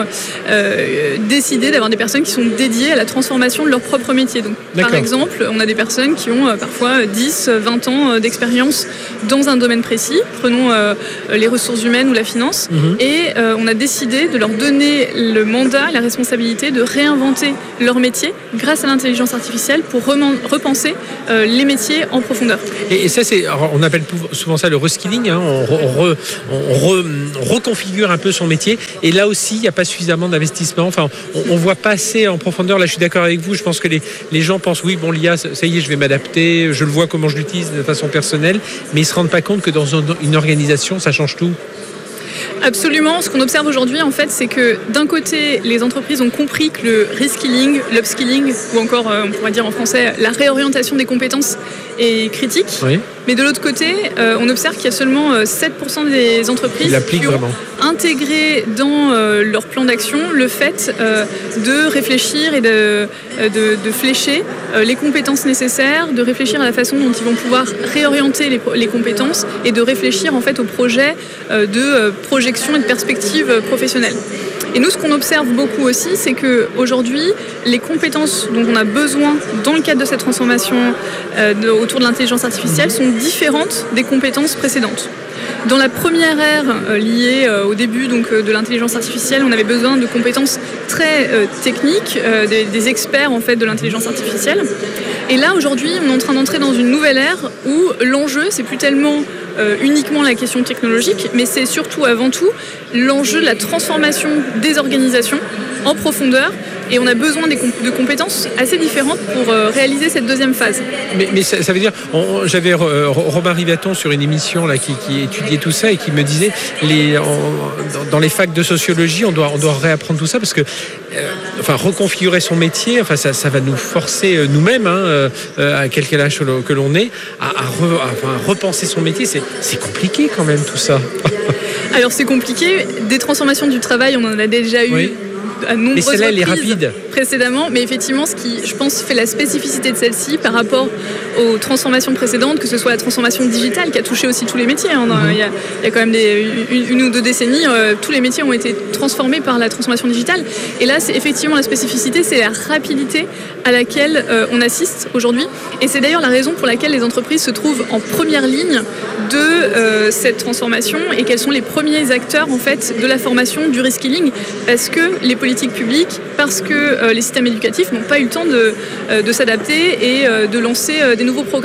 euh, décidé d'avoir des personnes qui sont dédiées à la transformation de leur propre métier. Donc, par exemple, on a des personnes qui ont euh, parfois dix, vingt ans euh, d'expérience dans un domaine précis. Prenons euh, les ressources humaines ou la finance, mmh. et euh, on a décidé de leur donner le mandat, la responsabilité de réinventer leur métier grâce à l'intelligence artificielle pour reman- repenser Euh, les métiers en profondeur. Et, et ça, c'est, on appelle souvent ça le reskilling. Hein, on, re, on, re, on, re, on reconfigure un peu son métier. Et là aussi, il n'y a pas suffisamment d'investissement. Enfin, on ne voit pas assez en profondeur. Là, je suis d'accord avec vous. Je pense que les, les gens pensent, oui, bon, l'I A, ça y est, je vais m'adapter. Je le vois comment je l'utilise de façon personnelle. Mais ils ne se rendent pas compte que dans une organisation, ça change tout. Absolument. Ce qu'on observe aujourd'hui, en fait, c'est que d'un côté, les entreprises ont compris que le reskilling, l'upskilling, ou encore, on pourrait dire en français, la réorientation des compétences est critique. Oui. Mais de l'autre côté, euh, on observe qu'il y a seulement sept pour cent des entreprises qui ont vraiment intégré dans euh, leur plan d'action le fait euh, de réfléchir et de, de, de flécher euh, les compétences nécessaires, de réfléchir à la façon dont ils vont pouvoir réorienter les, les compétences et de réfléchir en fait au projet euh, de euh, projection et de perspective euh, professionnelle. Et nous, ce qu'on observe beaucoup aussi, c'est qu'aujourd'hui, les compétences dont on a besoin dans le cadre de cette transformation euh, de, autour de l'intelligence artificielle sont différentes des compétences précédentes. Dans la première ère euh, liée euh, au début donc, euh, de l'intelligence artificielle, on avait besoin de compétences très euh, techniques, euh, des, des experts en fait, de l'intelligence artificielle. Et là, aujourd'hui, on est en train d'entrer dans une nouvelle ère où l'enjeu, c'est plus tellement euh, uniquement la question technologique, mais c'est surtout, avant tout, l'enjeu de la transformation des organisations en profondeur. Et on a besoin des comp- de compétences assez différentes pour euh, réaliser cette deuxième phase. Mais, mais ça, ça veut dire, on, j'avais euh, Robin Rivaton sur une émission là, qui, qui étudiait tout ça et qui me disait, les, en, dans les facs de sociologie, on doit, on doit réapprendre tout ça parce que, euh, enfin, reconfigurer son métier, enfin, ça, ça va nous forcer euh, nous-mêmes, hein, euh, à quel âge que l'on est, à, à, re, à enfin, repenser son métier. C'est, c'est compliqué quand même tout ça. Alors c'est compliqué. Des transformations du travail, on en a déjà eu. Oui. À mais celle-là, elle est rapide. Précédemment, mais effectivement, ce qui, je pense, fait la spécificité de celle-ci par rapport aux transformations précédentes, que ce soit la transformation digitale qui a touché aussi tous les métiers. Hein. Mm-hmm. Il y a, il y a quand même des, une, une ou deux décennies, euh, tous les métiers ont été transformés par la transformation digitale. Et là, c'est effectivement la spécificité, c'est la rapidité à laquelle euh, on assiste aujourd'hui. Et c'est d'ailleurs la raison pour laquelle les entreprises se trouvent en première ligne de euh, cette transformation et quels sont les premiers acteurs en fait de la formation, du reskilling, parce que les politiques publiques, parce que euh, les systèmes éducatifs n'ont pas eu le temps de, euh, de s'adapter et euh, de lancer euh, des nouveaux programmes.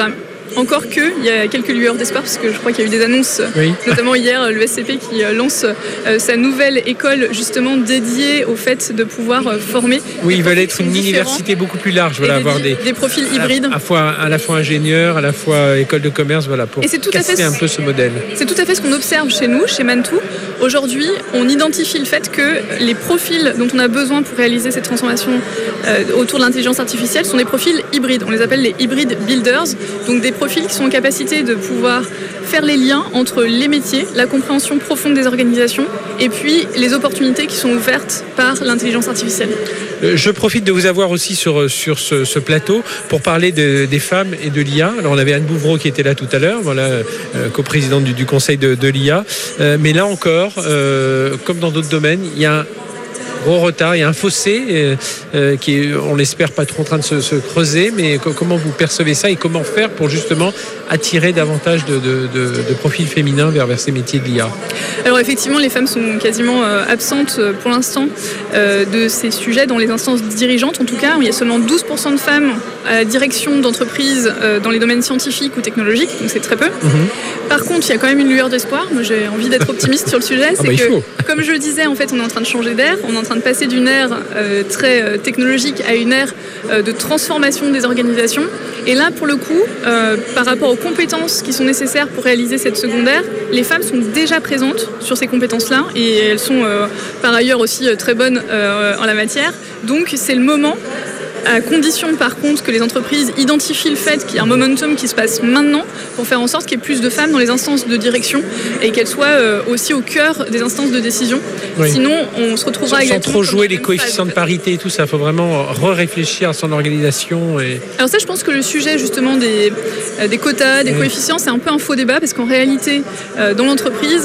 Encore que, il y a quelques lueurs d'espoir, parce que je crois qu'il y a eu des annonces, oui. notamment hier, l'E S C P qui lance euh, sa nouvelle école justement dédiée au fait de pouvoir euh, former. Oui, ils veulent être une université beaucoup plus large, voilà, des, avoir des, des profils à, hybrides. À, à, fois, à la fois ingénieur, à la fois école de commerce, voilà, pour casser fait, un peu ce modèle. C'est tout à fait ce qu'on observe chez nous, chez Mantoux. Aujourd'hui, on identifie le fait que les profils dont on a besoin pour réaliser cette transformation euh, autour de l'intelligence artificielle sont des profils hybrides. On les appelle les hybrid builders, donc des profils qui sont en capacité de pouvoir faire les liens entre les métiers, la compréhension profonde des organisations et puis les opportunités qui sont ouvertes par l'intelligence artificielle. Je profite de vous avoir aussi sur, sur ce, ce plateau pour parler de, des femmes et de l'I A. Alors on avait Anne Bouvreau qui était là tout à l'heure, voilà, euh, coprésidente du, du conseil de, de l'I A. Euh, mais là encore, euh, comme dans d'autres domaines, il y a un gros retard, il y a un fossé euh, euh, qui est, on l'espère, pas trop en train de se, se creuser, mais co- comment vous percevez ça et comment faire pour justement attirer davantage de, de, de, de profils féminins vers, vers ces métiers de l'I A? Alors effectivement, les femmes sont quasiment euh, absentes euh, pour l'instant euh, de ces sujets dans les instances dirigeantes. En tout cas, il y a seulement douze pour cent de femmes à la direction d'entreprises euh, dans les domaines scientifiques ou technologiques, donc c'est très peu. Mm-hmm. Par contre, il y a quand même une lueur d'espoir. Moi, j'ai envie d'être optimiste sur le sujet. C'est ah bah, que, comme je le disais, en fait, on est en train de changer d'air. On est en train de passer d'une ère euh, très euh, technologique à une ère euh, de transformation des organisations. Et là, pour le coup, euh, par rapport aux compétences qui sont nécessaires pour réaliser cette secondaire, les femmes sont déjà présentes sur ces compétences-là et elles sont euh, par ailleurs aussi euh, très bonnes euh, en la matière. Donc, c'est le moment, à condition par contre que les entreprises identifient le fait qu'il y a un momentum qui se passe maintenant pour faire en sorte qu'il y ait plus de femmes dans les instances de direction et qu'elles soient euh, aussi au cœur des instances de décision. Oui. Sinon, on se retrouvera sans, exactement... Sans trop jouer les coefficients de parité et tout ça, il faut vraiment re-réfléchir à son organisation. Et... Alors ça, je pense que le sujet justement des, euh, des quotas, des oui. coefficients, c'est un peu un faux débat parce qu'en réalité, euh, dans l'entreprise,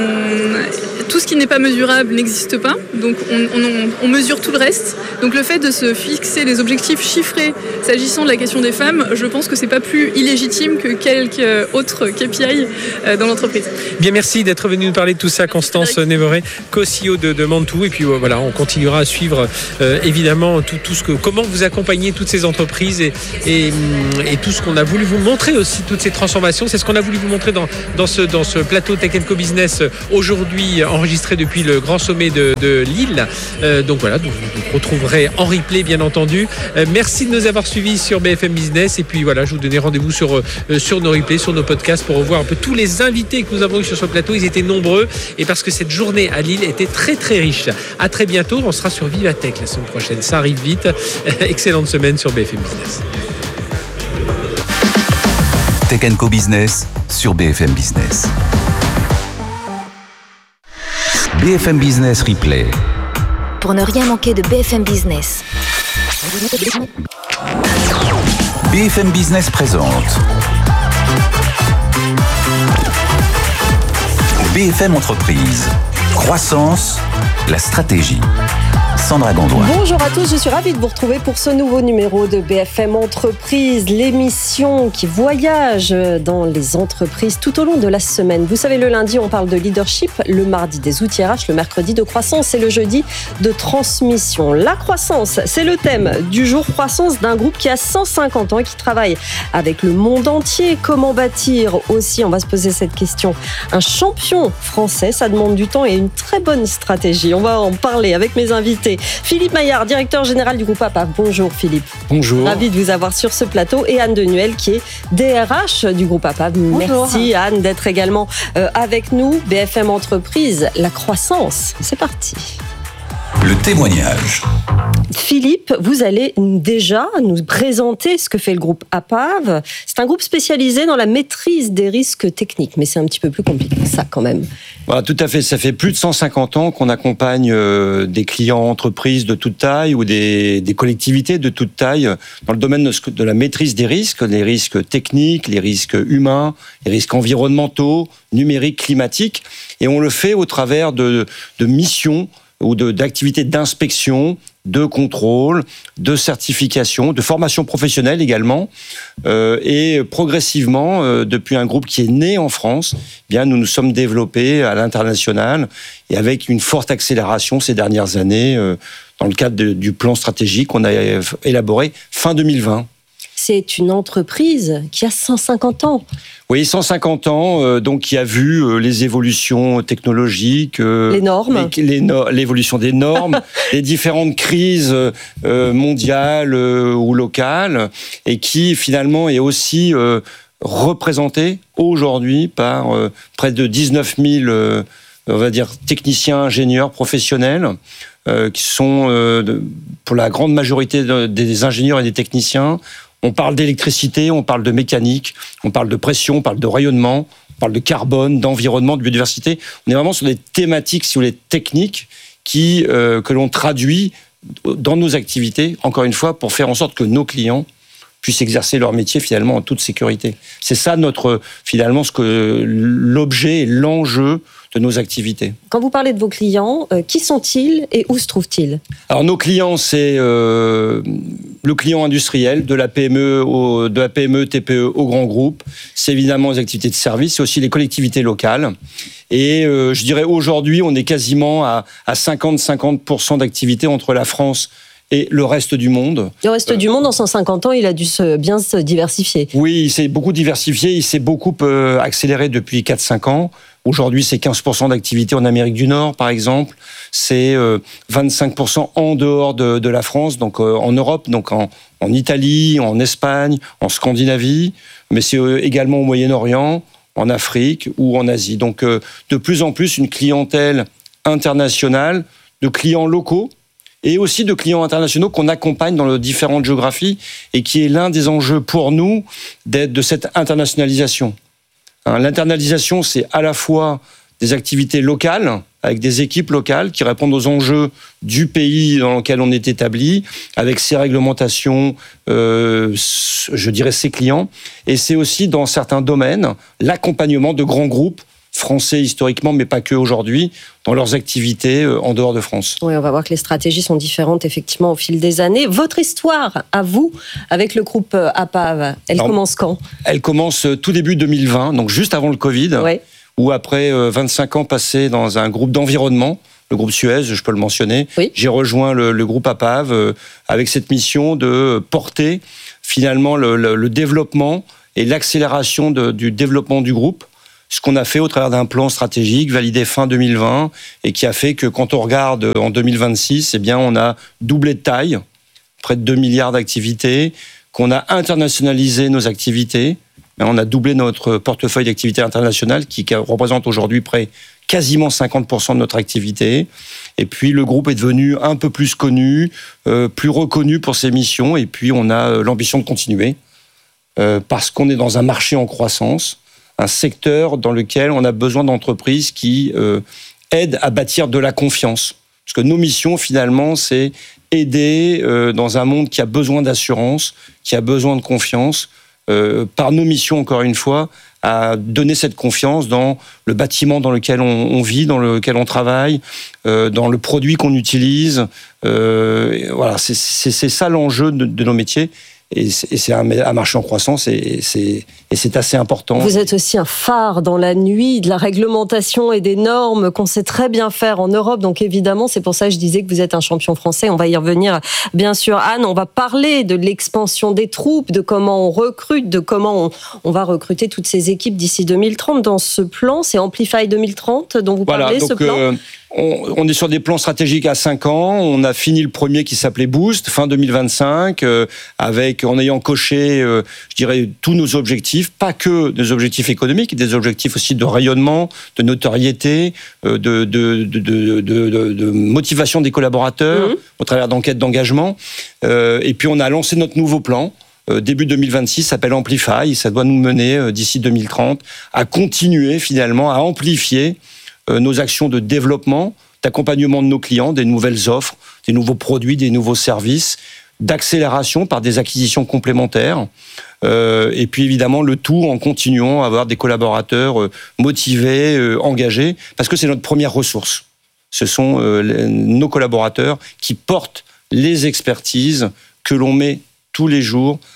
on... tout ce qui n'est pas mesurable n'existe pas. Donc on, on, on mesure tout le reste. Donc le fait de se fixer des objectifs chiffrés s'agissant de la question des femmes, je pense que c'est pas plus illégitime que quelques autres K P I dans l'entreprise. Bien, merci d'être venu nous parler de tout ça, Constance Névoré, co-C E O de, de Mantoux. Et puis voilà, on continuera à suivre euh, évidemment tout, tout ce que, comment vous accompagnez toutes ces entreprises et, et, et tout ce qu'on a voulu vous montrer aussi, toutes ces transformations. C'est ce qu'on a voulu vous montrer dans, dans, ce, dans ce plateau Tech and Co Business aujourd'hui enregistré depuis le grand sommet de, de Lille. Euh, donc voilà, donc vous vous retrouverez en replay bien entendu. Euh, merci de nous avoir suivis sur B F M Business et puis voilà, je vous donnais rendez-vous sur, euh, sur nos replays, sur nos podcasts pour revoir un peu tous les invités que nous avons eu sur ce plateau. Ils étaient nombreux et parce que cette journée à Lille était très très riche. À très bientôt, on sera sur Vivatech la semaine prochaine, ça arrive vite. Excellente semaine sur B F M Business. Tech and Co Business sur B F M Business. B F M Business Replay. Pour ne rien manquer de B F M Business. B F M Business présente B F M Entreprise. Croissance, la stratégie. Sandra Gandoin. Bonjour à tous, je suis ravie de vous retrouver pour ce nouveau numéro de B F M Entreprise, l'émission qui voyage dans les entreprises tout au long de la semaine. Vous savez, le lundi, on parle de leadership, le mardi des outils R H, le mercredi de croissance et le jeudi de transmission. La croissance, c'est le thème du jour, croissance d'un groupe qui a cent cinquante ans et qui travaille avec le monde entier. Comment bâtir aussi, on va se poser cette question, un champion français? Ça demande du temps et une très bonne stratégie. On va en parler avec mes invités. Philippe Maillard, directeur général du groupe A P A F. Bonjour Philippe. Bonjour. Ravi de vous avoir sur ce plateau. Et Anne Denuel qui est D R H du groupe A P A F. Bonjour. Merci Anne d'être également avec nous. B F M Entreprise, la croissance. C'est parti. Le témoignage. Philippe, vous allez déjà nous présenter ce que fait le groupe A P A V. C'est un groupe spécialisé dans la maîtrise des risques techniques, mais c'est un petit peu plus compliqué que ça quand même. Voilà, tout à fait. Ça fait plus de cent cinquante ans qu'on accompagne euh, des clients entreprises de toute taille ou des, des collectivités de toute taille dans le domaine de, de la maîtrise des risques, les risques techniques, les risques humains, les risques environnementaux, numériques, climatiques. Et on le fait au travers de, de missions ou de, d'activités d'inspection, de contrôle, de certification, de formation professionnelle également. Euh, et progressivement, euh, depuis un groupe qui est né en France, eh bien nous nous sommes développés à l'international et avec une forte accélération ces dernières années euh, dans le cadre de, du plan stratégique qu'on a élaboré fin deux mille vingt. c'est une entreprise qui a cent cinquante ans. Oui, cent cinquante ans, euh, donc qui a vu euh, les évolutions technologiques, euh, les normes, les, les no- l'évolution des normes, les différentes crises euh, mondiales euh, ou locales, et qui finalement est aussi euh, représentée aujourd'hui par euh, près de dix-neuf mille, euh, on va dire, techniciens, ingénieurs, professionnels, euh, qui sont euh, de, pour la grande majorité de, des ingénieurs et des techniciens. On parle d'électricité, on parle de mécanique, on parle de pression, on parle de rayonnement, on parle de carbone, d'environnement, de biodiversité. On est vraiment sur des thématiques, si vous voulez, techniques qui, euh, que l'on traduit dans nos activités, encore une fois, pour faire en sorte que nos clients puissent exercer leur métier finalement en toute sécurité. C'est ça notre, finalement, ce que l'objet et l'enjeu de nos activités. Quand vous parlez de vos clients, euh, qui sont-ils et où se trouvent-ils ? Alors nos clients, c'est euh, le client industriel, de la P M E, au, de la P M E, T P E au grand groupe. C'est évidemment les activités de service, c'est aussi les collectivités locales. Et euh, je dirais aujourd'hui, on est quasiment à, à cinquante à cinquante pour cent d'activité entre la France et le reste du monde. Le reste euh, du monde, en cent cinquante ans, il a dû se, bien se diversifier. Oui, il s'est beaucoup diversifié, il s'est beaucoup euh, accéléré depuis quatre à cinq ans. Aujourd'hui, c'est quinze pour cent d'activité en Amérique du Nord, par exemple. C'est euh, vingt-cinq pour cent en dehors de, de la France, donc euh, en Europe, donc en, en Italie, en Espagne, en Scandinavie, mais c'est euh, également au Moyen-Orient, en Afrique ou en Asie. Donc, euh, de plus en plus, une clientèle internationale, de clients locaux, et aussi de clients internationaux qu'on accompagne dans les différentes géographies et qui est l'un des enjeux pour nous d'être de cette internationalisation. Hein, l'internalisation, c'est à la fois des activités locales, avec des équipes locales qui répondent aux enjeux du pays dans lequel on est établi, avec ses réglementations, euh, je dirais ses clients, et c'est aussi dans certains domaines l'accompagnement de grands groupes français historiquement, mais pas que aujourd'hui, dans leurs activités en dehors de France. Oui, on va voir que les stratégies sont différentes effectivement au fil des années. Votre histoire, à vous, avec le groupe A P A V, elle Alors, commence quand ? Elle commence tout début deux mille vingt, donc juste avant le Covid, ouais. Où après vingt-cinq ans passés dans un groupe d'environnement, le groupe Suez, je peux le mentionner, oui. J'ai rejoint le, le groupe A P A V avec cette mission de porter finalement le, le, le développement et l'accélération de, du développement du groupe. Ce qu'on a fait au travers d'un plan stratégique validé fin deux mille vingt et qui a fait que quand on regarde en deux mille vingt-six, eh bien on a doublé de taille, près de deux milliards d'activités, qu'on a internationalisé nos activités, on a doublé notre portefeuille d'activités internationales qui représente aujourd'hui près quasiment cinquante pour cent de notre activité. Et puis le groupe est devenu un peu plus connu, euh, plus reconnu pour ses missions, et puis on a l'ambition de continuer euh, parce qu'on est dans un marché en croissance, un secteur dans lequel on a besoin d'entreprises qui euh, aident à bâtir de la confiance. Parce que nos missions, finalement, c'est aider euh, dans un monde qui a besoin d'assurance, qui a besoin de confiance, euh, par nos missions, encore une fois, à donner cette confiance dans le bâtiment dans lequel on, on vit, dans lequel on travaille, euh, dans le produit qu'on utilise. Euh, voilà, c'est, c'est, c'est ça l'enjeu de, de nos métiers. Et c'est un marché en croissance et c'est, et c'est assez important. Vous êtes aussi un phare dans la nuit de la réglementation et des normes qu'on sait très bien faire en Europe. Donc évidemment, c'est pour ça que je disais que vous êtes un champion français. On va y revenir bien sûr. Anne, on va parler de l'expansion des troupes, de comment on recrute, de comment on, on va recruter toutes ces équipes d'ici deux mille trente. Dans ce plan, c'est Amplify deux mille trente dont vous voilà, parlez, donc, ce plan euh, on, on est sur des plans stratégiques à cinq ans. On a fini le premier qui s'appelait Boost, fin deux mille vingt-cinq, euh, avec, en ayant coché, euh, je dirais, tous nos objectifs, pas que des objectifs économiques, des objectifs aussi de rayonnement, de notoriété, euh, de, de, de, de, de, de, de motivation des collaborateurs, mmh. au travers d'enquêtes d'engagement. Euh, et puis on a lancé notre nouveau plan, euh, début deux mille vingt-six, s'appelle Amplify. Ça doit nous mener, euh, d'ici deux mille trente, à continuer finalement, à amplifier euh, nos actions de développement, d'accompagnement de nos clients, des nouvelles offres, des nouveaux produits, des nouveaux services, d'accélération par des acquisitions complémentaires, euh, et puis évidemment le tout en continuant à avoir des collaborateurs euh, motivés, euh, engagés, parce que c'est notre première ressource. Ce sont euh, les, nos collaborateurs qui portent les expertises que l'on met tous les jours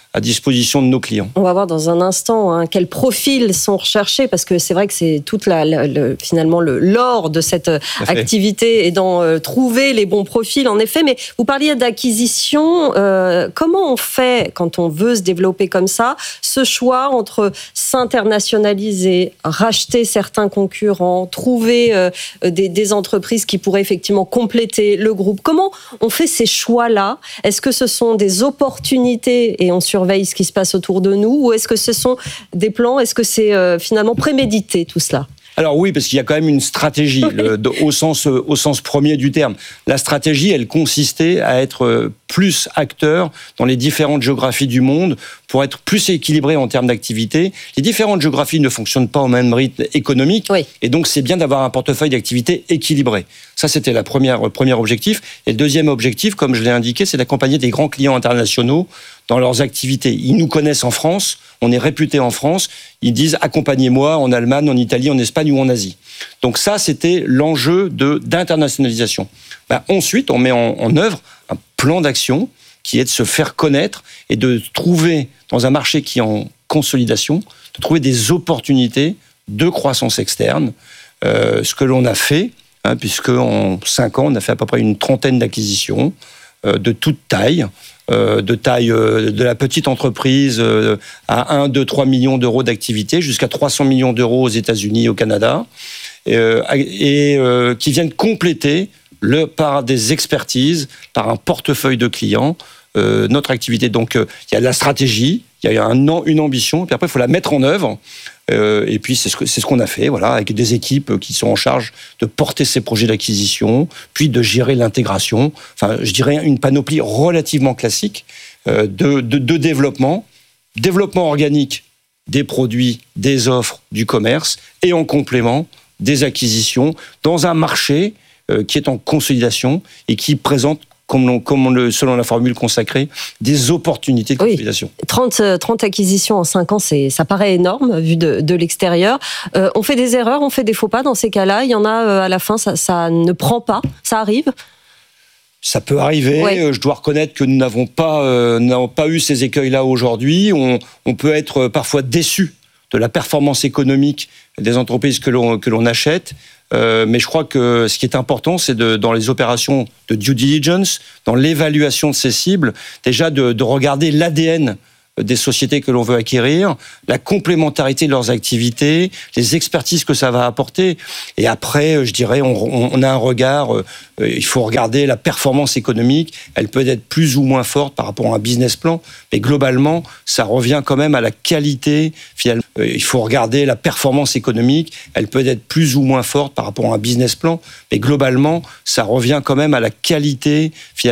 à disposition de nos clients. On va voir dans un instant hein, quels profils sont recherchés, parce que c'est vrai que c'est toute la, la le, finalement le l'or de cette activité et d'en euh, trouver les bons profils en effet. Mais vous parliez d'acquisition, euh, comment on fait quand on veut se développer comme ça, ce choix entre s'internationaliser, racheter certains concurrents, trouver euh, des, des entreprises qui pourraient effectivement compléter le groupe. Comment on fait ces choix-là? Est-ce que ce sont des opportunités et on surveille ce qui se passe autour de nous, ou est-ce que ce sont des plans? Est-ce que c'est euh, finalement prémédité tout cela? Alors oui, parce qu'il y a quand même une stratégie, le, de, au, sens, au sens premier du terme. La stratégie, elle consistait à être plus acteur dans les différentes géographies du monde pour être plus équilibré en termes d'activité. Les différentes géographies ne fonctionnent pas au même rythme économique, oui. Et donc c'est bien d'avoir un portefeuille d'activités équilibré. Ça, c'était le premier objectif. Et le deuxième objectif, comme je l'ai indiqué, c'est d'accompagner des grands clients internationaux dans leurs activités. Ils nous connaissent en France, on est réputé en France, ils disent « accompagnez-moi en Allemagne, en Italie, en Espagne ou en Asie ». Donc ça, c'était l'enjeu de, d'internationalisation. Ben, ensuite, on met en, en œuvre un plan d'action qui est de se faire connaître et de trouver, dans un marché qui est en consolidation, de trouver des opportunités de croissance externe, euh, ce que l'on a fait, hein, puisque en cinq ans, on a fait à peu près une trentaine d'acquisitions euh, de toute taille, euh, de taille euh, de la petite entreprise euh, à un, deux, trois millions d'euros d'activité, jusqu'à trois cents millions d'euros aux États-Unis et au Canada, euh, et euh, qui viennent compléter le, par des expertises, par un portefeuille de clients, euh, notre activité. Donc, il euh, y a la stratégie, il y a un, une ambition, et puis après, il faut la mettre en œuvre. Euh, et puis, c'est ce, que, c'est ce qu'on a fait, voilà, avec des équipes qui sont en charge de porter ces projets d'acquisition, puis de gérer l'intégration. Enfin, je dirais une panoplie relativement classique euh, de, de, de développement. Développement organique des produits, des offres, du commerce, et en complément, des acquisitions dans un marché euh, qui est en consolidation et qui présente, comme, on, comme on le, selon la formule consacrée, des opportunités de consolidation. Oui. trente, trente acquisitions en cinq ans, c'est, ça paraît énorme vu de, de l'extérieur. Euh, on fait des erreurs, on fait des faux pas dans ces cas-là. Il y en a euh, à la fin, ça, ça ne prend pas, ça arrive. Ça peut arriver. Ouais. Je dois reconnaître que nous n'avons pas, euh, n'avons pas eu ces écueils-là aujourd'hui. On, on peut être parfois déçu de la performance économique des entreprises que l'on, que l'on achète. Euh, mais je crois que ce qui est important, c'est de, dans les opérations de due diligence, dans l'évaluation de ces cibles, déjà de, de regarder l'A D N des sociétés que l'on veut acquérir, la complémentarité de leurs activités, les expertises que ça va apporter. Et après, je dirais, on, on a un regard, euh, il faut regarder la performance économique, elle peut être plus ou moins forte par rapport à un business plan, mais globalement, ça revient quand même à la qualité, finalement. Euh, il faut regarder la performance économique, elle peut être plus ou moins forte par rapport à un business plan, mais globalement, ça revient quand même à la qualité, finalement.